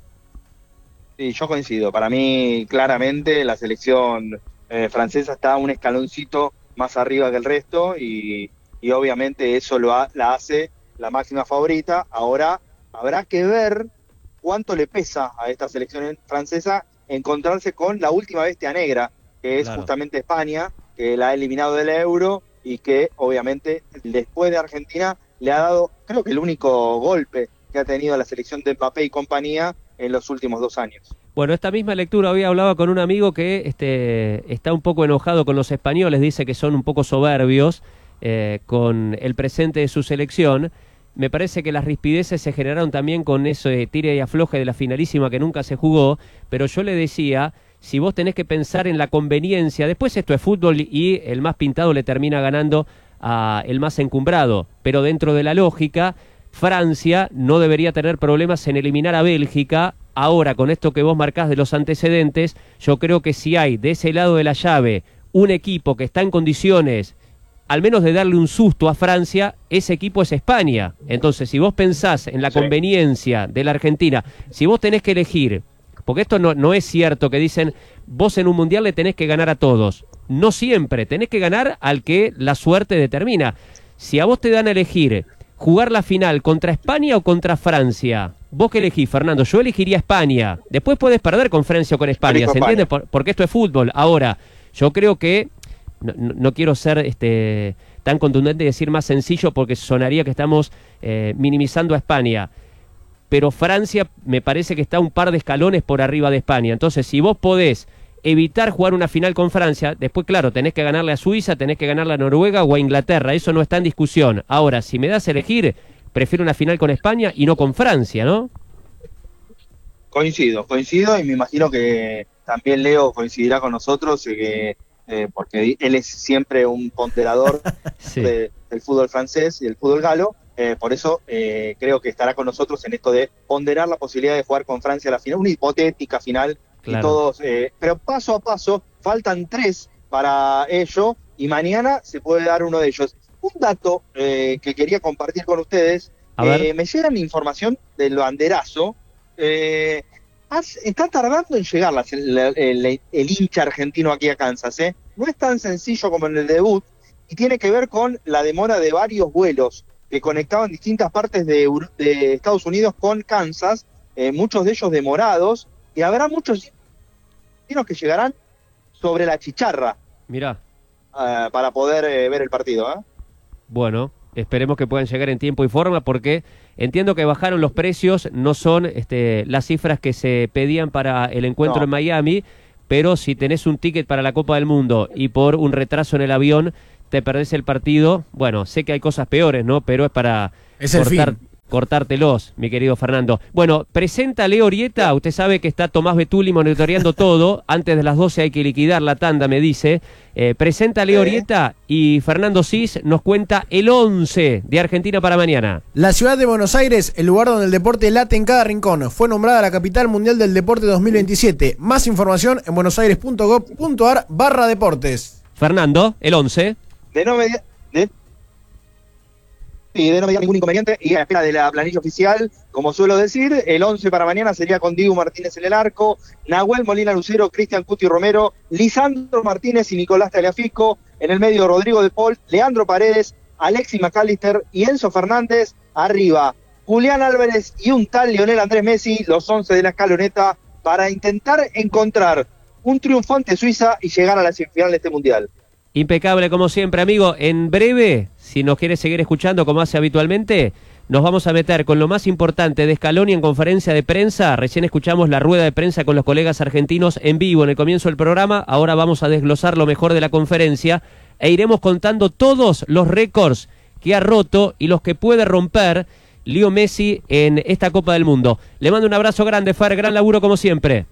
Sí, yo coincido. Para mí, claramente, la selección francesa está un escaloncito más arriba que el resto y obviamente eso la hace la máxima favorita. Ahora habrá que ver cuánto le pesa a esta selección francesa encontrarse con la última bestia negra, que es Claro. justamente España, que la ha eliminado del Euro y que obviamente después de Argentina le ha dado, creo que el único golpe que ha tenido la selección de Mbappé y compañía en los últimos 2 años. Bueno, esta misma lectura hoy hablaba con un amigo que está un poco enojado con los españoles, dice que son un poco soberbios con el presente de su selección. Me parece que las rispideces se generaron también con ese tire y afloje de la finalísima que nunca se jugó, pero yo le decía, si vos tenés que pensar en la conveniencia, después esto es fútbol y el más pintado le termina ganando a el más encumbrado, pero dentro de la lógica, Francia no debería tener problemas en eliminar a Bélgica. Ahora, con esto que vos marcás de los antecedentes, yo creo que si hay de ese lado de la llave un equipo que está en condiciones al menos de darle un susto a Francia, ese equipo es España. Entonces, si vos pensás en la conveniencia de la Argentina, si vos tenés que elegir, porque esto no es cierto que dicen, vos en un mundial le tenés que ganar a todos. No siempre, tenés que ganar al que la suerte determina. Si a vos te dan a elegir jugar la final contra España o contra Francia, ¿vos qué elegís, Fernando? Yo elegiría España. Después podés perder con Francia o con España, ¿se entiende? Porque esto es fútbol. Ahora, yo creo que no quiero ser tan contundente y decir más sencillo porque sonaría que estamos minimizando a España, pero Francia me parece que está un par de escalones por arriba de España. Entonces, si vos podés evitar jugar una final con Francia, después, claro, tenés que ganarle a Suiza, tenés que ganarle a Noruega o a Inglaterra, eso no está en discusión. Ahora, si me das a elegir, prefiero una final con España y no con Francia, ¿no? Coincido y me imagino que también Leo coincidirá con nosotros, porque él es siempre un ponderador Sí. del fútbol francés y del fútbol galo, por eso creo que estará con nosotros en esto de ponderar la posibilidad de jugar con Francia a la final, una hipotética final, Claro. y todos, pero paso a paso, faltan 3 para ello, y mañana se puede dar uno de ellos. Un dato que quería compartir con ustedes, A ver. me llegan información del banderazo, está tardando en llegar el hincha argentino aquí a Kansas, no es tan sencillo como en el debut, y tiene que ver con la demora de varios vuelos que conectaban distintas partes de Estados Unidos con Kansas, muchos de ellos demorados, y habrá muchos argentinos que llegarán sobre la chicharra. Mirá. Para poder ver el partido. Bueno, esperemos que puedan llegar en tiempo y forma, porque entiendo que bajaron los precios, no son las cifras que se pedían para el encuentro en Miami, pero si tenés un ticket para la Copa del Mundo y por un retraso en el avión te perdés el partido, bueno, sé que hay cosas peores, ¿no? Pero es para cortártelos, mi querido Fernando. Bueno, presenta Leo Orieta, usted sabe que está Tomás Betuli monitoreando todo, antes de las 12 hay que liquidar la tanda, me dice. Presenta Leo Orieta y Fernando Cis nos cuenta el 11 de Argentina para mañana. La ciudad de Buenos Aires, el lugar donde el deporte late en cada rincón, fue nombrada la capital mundial del deporte 2027. Más información en buenosaires.gov.ar/deportes. Fernando, el 11. De no mediar ningún inconveniente y a la espera de la planilla oficial, como suelo decir, el 11 para mañana sería con Diego Martínez en el arco, Nahuel Molina Lucero, Cristian Cuti Romero, Lisandro Martínez y Nicolás Tagliafico, en el medio Rodrigo de Paul, Leandro Paredes, Alexis McAllister y Enzo Fernández, arriba Julián Álvarez y un tal Lionel Andrés Messi, los 11 de la escaloneta, para intentar encontrar un triunfo ante Suiza y llegar a la semifinal de este mundial. Impecable como siempre, amigo. En breve, si nos quiere seguir escuchando como hace habitualmente, nos vamos a meter con lo más importante de Scaloni en conferencia de prensa. Recién escuchamos la rueda de prensa con los colegas argentinos en vivo en el comienzo del programa. Ahora vamos a desglosar lo mejor de la conferencia e iremos contando todos los récords que ha roto y los que puede romper Leo Messi en esta Copa del Mundo. Le mando un abrazo grande, Fer, gran laburo como siempre.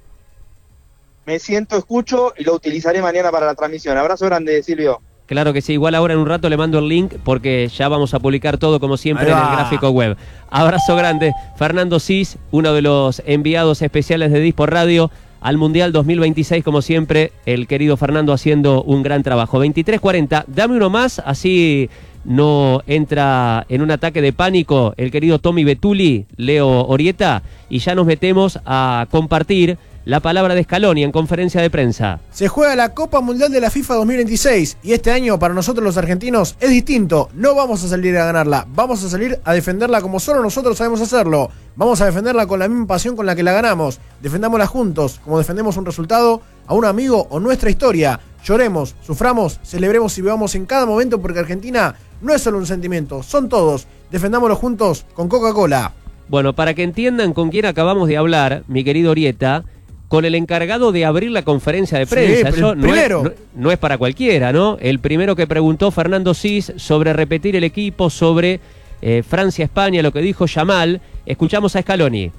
Me siento, escucho y lo utilizaré mañana para la transmisión. Abrazo grande, Silvio. Claro que sí, igual ahora en un rato le mando el link porque ya vamos a publicar todo como siempre en el gráfico web. Abrazo grande, Fernando Cis, uno de los enviados especiales de Disport Radio al Mundial 2026, como siempre, el querido Fernando haciendo un gran trabajo. 23:40, dame uno más, así no entra en un ataque de pánico el querido Tommy Betuli, Leo Orieta, y ya nos metemos a compartir la palabra de Scaloni en conferencia de prensa. Se juega la Copa Mundial de la FIFA 2026 y este año para nosotros los argentinos es distinto. No vamos a salir a ganarla, vamos a salir a defenderla como solo nosotros sabemos hacerlo. Vamos a defenderla con la misma pasión con la que la ganamos. Defendámosla juntos, como defendemos un resultado, a un amigo o nuestra historia. Lloremos, suframos, celebremos y vivamos en cada momento porque Argentina no es solo un sentimiento, son todos. Defendámoslo juntos con Coca-Cola. Bueno, para que entiendan con quién acabamos de hablar, mi querido Orieta, con el encargado de abrir la conferencia de prensa. Sí, eso primero. No es para cualquiera, ¿no? El primero que preguntó Fernando Cis sobre repetir el equipo, sobre Francia-España, lo que dijo Yamal. Escuchamos a Scaloni.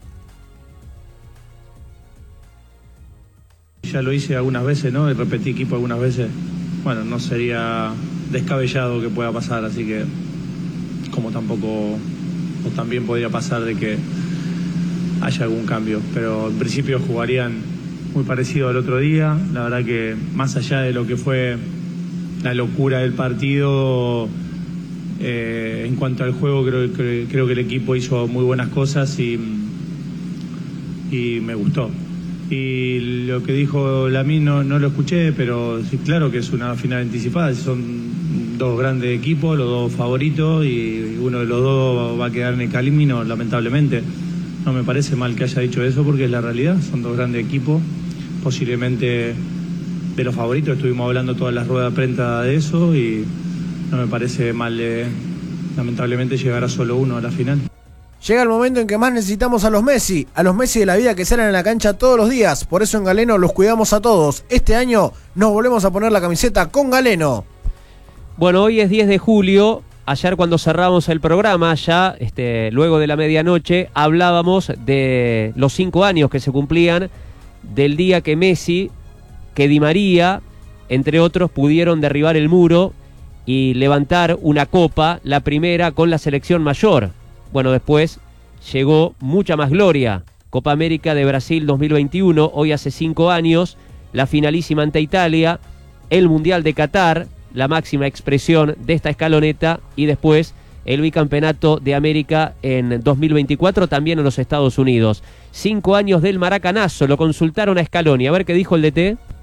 Ya lo hice algunas veces, ¿no? Y repetí equipo algunas veces. Bueno, no sería descabellado que pueda pasar, así que como tampoco, o también podría pasar de que haya algún cambio, pero en principio jugarían muy parecido al otro día. La verdad que más allá de lo que fue la locura del partido, en cuanto al juego creo que el equipo hizo muy buenas cosas y me gustó. Y lo que dijo Lamine no lo escuché, pero sí, claro que es una final anticipada. Son dos grandes equipos, los dos favoritos, y uno de los dos va a quedar en el camino, lamentablemente. No me parece mal que haya dicho eso porque es la realidad, son dos grandes equipos, posiblemente de los favoritos, estuvimos hablando todas las ruedas de prensa de eso y no me parece mal, lamentablemente, llegar a solo uno a la final. Llega el momento en que más necesitamos a los Messi de la vida que salen en la cancha todos los días, por eso en Galeno los cuidamos a todos. Este año nos volvemos a poner la camiseta con Galeno. Bueno, hoy es 10 de julio. Ayer cuando cerramos el programa, ya luego de la medianoche, hablábamos de los 5 años que se cumplían del día que Messi, que Di María, entre otros, pudieron derribar el muro y levantar una copa, la primera con la selección mayor. Bueno, después llegó mucha más gloria. Copa América de Brasil 2021, hoy hace 5 años, la finalísima ante Italia, el Mundial de Qatar, la máxima expresión de esta escaloneta, y después el bicampeonato de América en 2024, también en los Estados Unidos. 5 años del maracanazo, lo consultaron a Scaloni. A ver qué dijo el DT.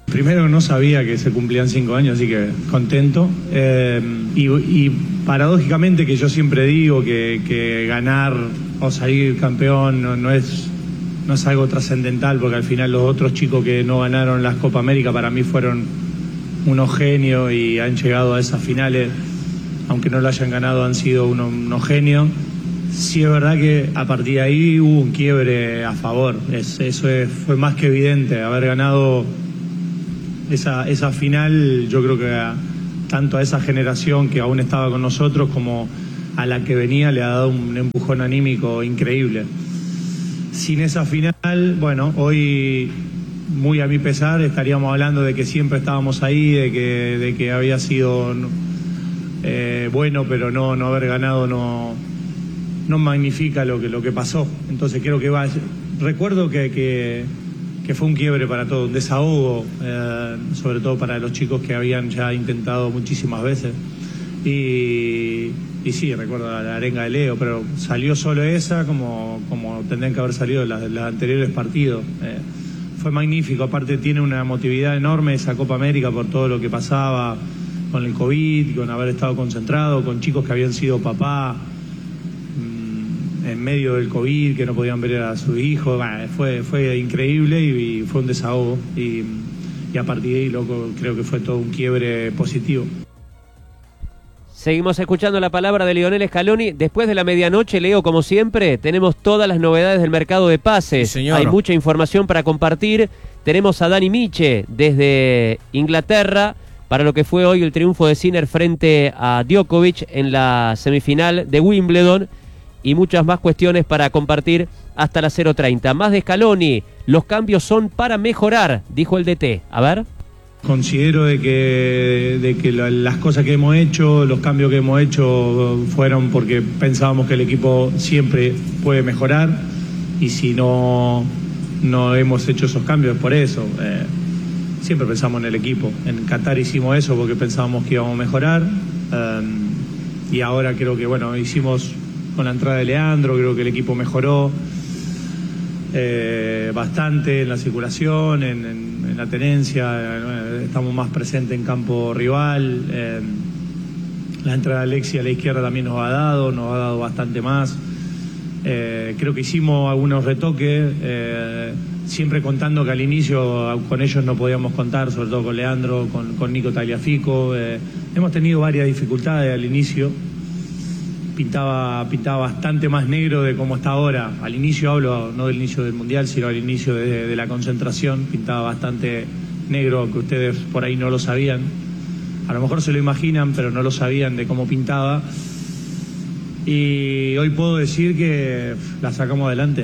Primero no sabía que se cumplían 5 años, así que contento. Y paradójicamente, que yo siempre digo que ganar o salir campeón no es algo trascendental, porque al final los otros chicos que no ganaron las Copa América para mí fueron unos genios y han llegado a esas finales, aunque no lo hayan ganado, han sido unos genios. Sí es verdad que a partir de ahí hubo un quiebre a favor, fue más que evidente. Haber ganado esa final, yo creo que tanto a esa generación que aún estaba con nosotros como a la que venía le ha dado un empujón anímico increíble. Sin esa final, bueno, hoy, muy a mi pesar, estaríamos hablando de que siempre estábamos ahí, de que había sido bueno, pero no haber ganado no magnifica lo que pasó. Entonces creo que recuerdo que fue un quiebre para todos, un desahogo, sobre todo para los chicos que habían ya intentado muchísimas veces. Y sí, recuerdo la arenga de Leo, pero salió solo esa como tendrían que haber salido los anteriores partidos. Fue magnífico, aparte tiene una emotividad enorme esa Copa América por todo lo que pasaba con el COVID, con haber estado concentrado, con chicos que habían sido papá en medio del COVID, que no podían ver a su hijo. Fue increíble y fue un desahogo. Y a partir de ahí, creo que fue todo un quiebre positivo. Seguimos escuchando la palabra de Lionel Scaloni. Después de la medianoche, Leo, como siempre, tenemos todas las novedades del mercado de pases. Sí, señor. Hay mucha información para compartir. Tenemos a Dani Miche desde Inglaterra para lo que fue hoy el triunfo de Sinner frente a Djokovic en la semifinal de Wimbledon, y muchas más cuestiones para compartir hasta las 0:30. Más de Scaloni, los cambios son para mejorar, dijo el DT. A ver. Considero de que las cosas que hemos hecho, los cambios que hemos hecho fueron porque pensábamos que el equipo siempre puede mejorar, y si no hemos hecho esos cambios por eso. Siempre pensamos en el equipo. En Qatar hicimos eso porque pensábamos que íbamos a mejorar, y ahora creo que hicimos con la entrada de Leandro, creo que el equipo mejoró bastante en la circulación, en la tenencia, estamos más presentes en campo rival. La entrada de Alexis a la izquierda también nos ha dado bastante más. Creo que hicimos algunos retoques, siempre contando que al inicio con ellos no podíamos contar, sobre todo con Leandro, con Nico Tagliafico. Hemos tenido varias dificultades al inicio. Pintaba bastante más negro de cómo está ahora. Al inicio, hablo no del inicio del Mundial, sino al inicio de la concentración, pintaba bastante negro, que ustedes por ahí no lo sabían. A lo mejor se lo imaginan, pero no lo sabían de cómo pintaba. Y hoy puedo decir que la sacamos adelante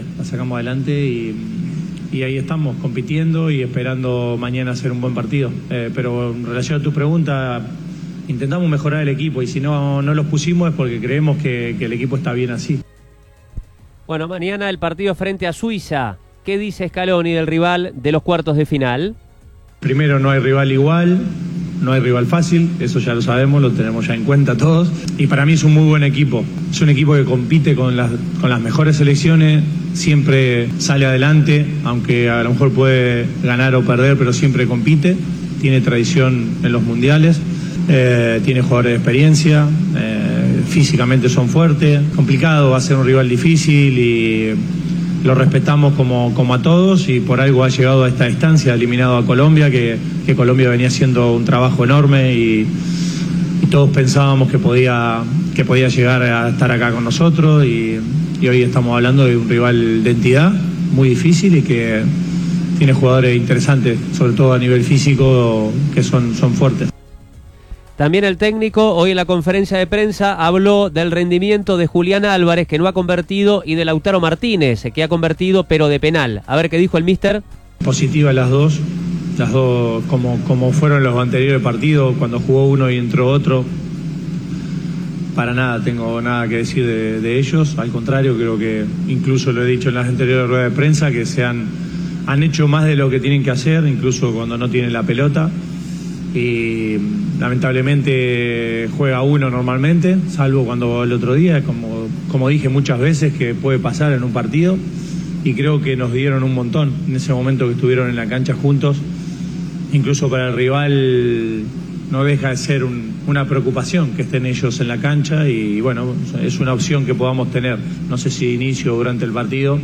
y ahí estamos compitiendo y esperando mañana hacer un buen partido. Pero en relación a tu pregunta, intentamos mejorar el equipo, y si no los pusimos es porque creemos que el equipo está bien así. Bueno, mañana el partido frente a Suiza. ¿Qué dice Scaloni del rival de los cuartos de final? Primero, no hay rival igual, no hay rival fácil, eso ya lo sabemos, lo tenemos ya en cuenta todos. Y para mí es un muy buen equipo. Es un equipo que compite con las mejores selecciones, siempre sale adelante, aunque a lo mejor puede ganar o perder, pero siempre compite. Tiene tradición en los mundiales. Tiene jugadores de experiencia, físicamente son fuertes. Complicado, va a ser un rival difícil y lo respetamos como a todos, y por algo ha llegado a esta instancia, eliminado a Colombia, que Colombia venía haciendo un trabajo enorme y todos pensábamos que podía llegar a estar acá con nosotros, y hoy estamos hablando de un rival de entidad muy difícil y que tiene jugadores interesantes, sobre todo a nivel físico, que son fuertes. También el técnico hoy en la conferencia de prensa habló del rendimiento de Julián Álvarez, que no ha convertido, y de Lautaro Martínez, que ha convertido pero de penal. A ver qué dijo el míster. Positiva las dos como fueron los anteriores partidos, cuando jugó uno y entró otro. Para nada tengo nada que decir de ellos, al contrario, creo que incluso lo he dicho en las anteriores ruedas de prensa, que han hecho más de lo que tienen que hacer, incluso cuando no tienen la pelota. Y lamentablemente juega uno normalmente, salvo cuando el otro día, como dije muchas veces, que puede pasar en un partido, y creo que nos dieron un montón en ese momento que estuvieron en la cancha juntos, incluso para el rival no deja de ser una preocupación que estén ellos en la cancha y bueno, es una opción que podamos tener. No sé si inicio o durante el partido,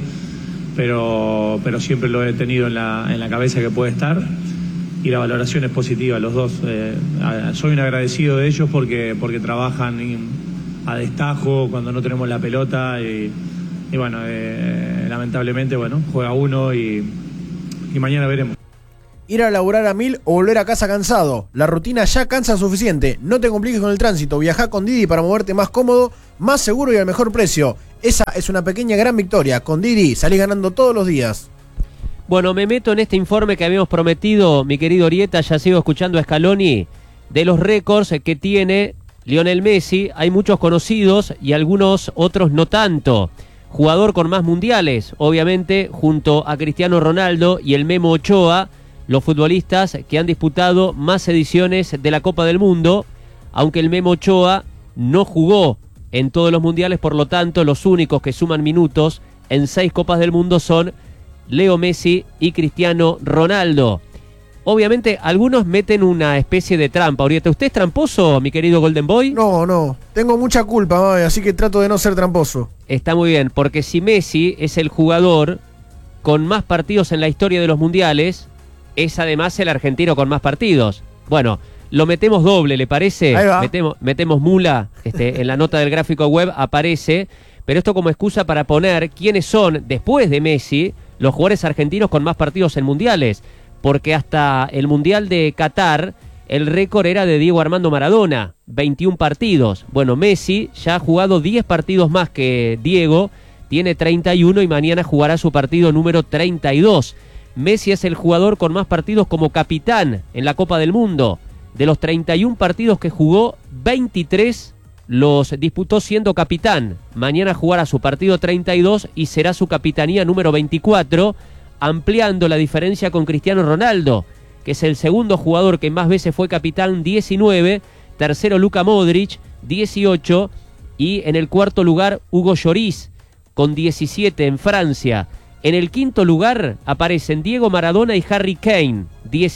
pero siempre lo he tenido en la cabeza que puede estar y la valoración es positiva, los dos. Soy un agradecido de ellos porque trabajan a destajo cuando no tenemos la pelota y bueno, lamentablemente juega uno y mañana veremos. Ir a laburar a 1000 o volver a casa cansado. La rutina ya cansa suficiente. No te compliques con el tránsito. Viajá con Didi para moverte más cómodo, más seguro y al mejor precio. Esa es una pequeña gran victoria. Con Didi salís ganando todos los días. Bueno, me meto en este informe que habíamos prometido, mi querido Orieta, ya sigo escuchando a Scaloni, de los récords que tiene Lionel Messi. Hay muchos conocidos y algunos otros no tanto. Jugador con más mundiales, obviamente, junto a Cristiano Ronaldo y el Memo Ochoa, los futbolistas que han disputado más ediciones de la Copa del Mundo, aunque el Memo Ochoa no jugó en todos los mundiales, por lo tanto, los únicos que suman minutos en 6 Copas del Mundo son Leo Messi y Cristiano Ronaldo. Obviamente, algunos meten una especie de trampa. Orieta, ¿usted es tramposo, mi querido Golden Boy? No. Tengo mucha culpa, mami, así que trato de no ser tramposo. Está muy bien, porque si Messi es el jugador con más partidos en la historia de los mundiales, es además el argentino con más partidos. Bueno, lo metemos doble, ¿le parece? Ahí va. Metemos mula, en la nota del gráfico web aparece, pero esto como excusa para poner quiénes son, después de Messi, los jugadores argentinos con más partidos en mundiales, porque hasta el Mundial de Qatar el récord era de Diego Armando Maradona, 21 partidos. Bueno, Messi ya ha jugado 10 partidos más que Diego, tiene 31 y mañana jugará su partido número 32. Messi es el jugador con más partidos como capitán en la Copa del Mundo. De los 31 partidos que jugó, 23 los disputó siendo capitán. Mañana jugará su partido 32 y será su capitanía número 24, ampliando la diferencia con Cristiano Ronaldo, que es el segundo jugador que más veces fue capitán, 19, tercero Luka Modric, 18, y en el cuarto lugar Hugo Lloris, con 17 en Francia. En el quinto lugar aparecen Diego Maradona y Harry Kane,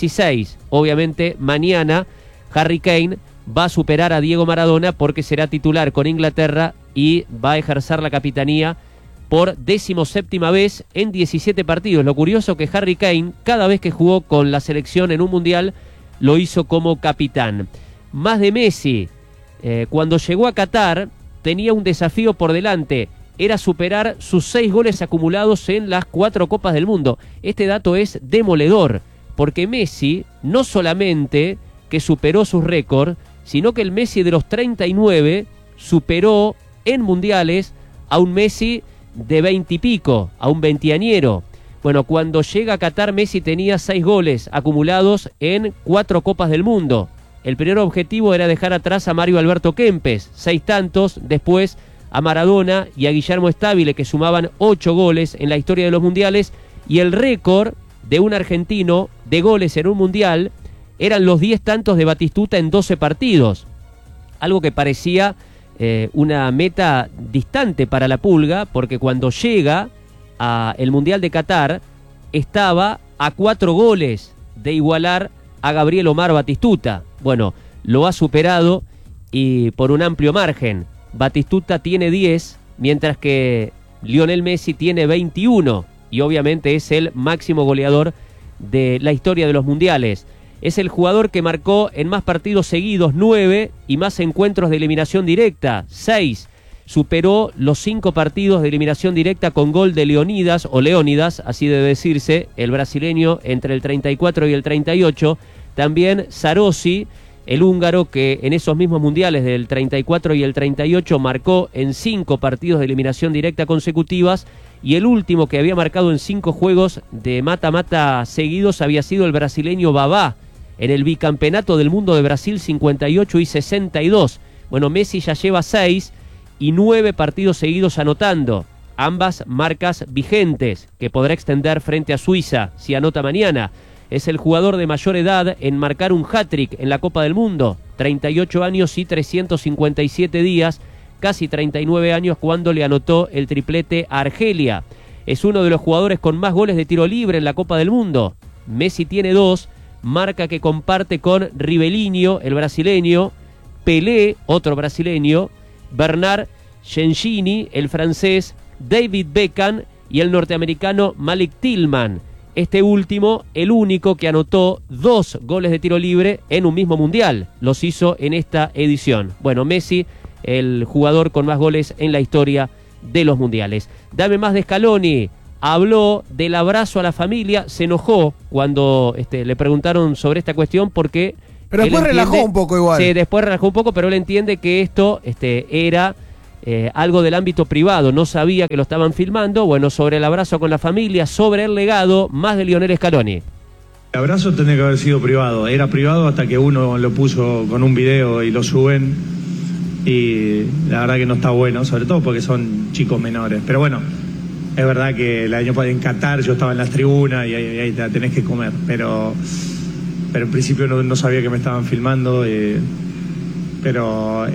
16. Obviamente mañana Harry Kane va a superar a Diego Maradona porque será titular con Inglaterra y va a ejercer la capitanía por 17ª vez en 17 partidos. Lo curioso que Harry Kane, cada vez que jugó con la selección en un mundial, lo hizo como capitán. Más de Messi, cuando llegó a Qatar tenía un desafío por delante, era superar sus 6 goles acumulados en las 4 Copas del Mundo. Este dato es demoledor, porque Messi no solamente que superó sus récords, sino que el Messi de los 39 superó en mundiales a un Messi de 20 y pico, a un veinteañero. Bueno, cuando llega a Qatar, Messi tenía 6 goles acumulados en 4 Copas del Mundo. El primer objetivo era dejar atrás a Mario Alberto Kempes, 6 tantos, después a Maradona y a Guillermo Stabile, que sumaban 8 goles en la historia de los mundiales, y el récord de un argentino de goles en un mundial eran los 10 tantos de Batistuta en 12 partidos, algo que parecía una meta distante para la Pulga, porque cuando llega al Mundial de Qatar estaba a 4 goles de igualar a Gabriel Omar Batistuta. Bueno, lo ha superado y por un amplio margen. Batistuta tiene 10, mientras que Lionel Messi tiene 21 y obviamente es el máximo goleador de la historia de los mundiales. Es el jugador que marcó en más partidos seguidos, 9, y más encuentros de eliminación directa, 6. Superó los 5 partidos de eliminación directa con gol de Leonidas, o Leónidas, así debe decirse, el brasileño entre el 34 y el 38. También Sarossi, el húngaro, que en esos mismos mundiales del 34 y el 38 marcó en 5 partidos de eliminación directa consecutivas, y el último que había marcado en 5 juegos de mata-mata seguidos había sido el brasileño Babá, en el bicampeonato del mundo de Brasil 58 y 62. Bueno, Messi ya lleva 6 y 9 partidos seguidos anotando, ambas marcas vigentes, que podrá extender frente a Suiza si anota mañana. Es el jugador de mayor edad en marcar un hat-trick en la Copa del Mundo, 38 años y 357 días, casi 39 años cuando le anotó el triplete a Argelia. Es uno de los jugadores con más goles de tiro libre en la Copa del Mundo. Messi tiene 2, marca que comparte con Rivellino, el brasileño, Pelé, otro brasileño, Bernard Gengini, el francés, David Beckham y el norteamericano Malik Tillman. Este último, el único que anotó 2 goles de tiro libre en un mismo mundial. Los hizo en esta edición. Bueno, Messi, el jugador con más goles en la historia de los mundiales. Dame más de Scaloni. Habló del abrazo a la familia. Se enojó cuando le preguntaron sobre esta cuestión porque... Pero después relajó un poco igual. Sí, después relajó un poco, pero él entiende que esto era... algo del ámbito privado, no sabía que lo estaban filmando. Bueno, sobre el abrazo con la familia, sobre el legado, más de Lionel Scaloni. El abrazo tendría que haber sido privado, era privado hasta que uno lo puso con un video y lo suben, y la verdad que no está bueno, sobre todo porque son chicos menores. Pero bueno, es verdad que el año pasado en Qatar yo estaba en las tribunas y ahí te la tenés que comer, pero en principio no sabía que me estaban filmando, pero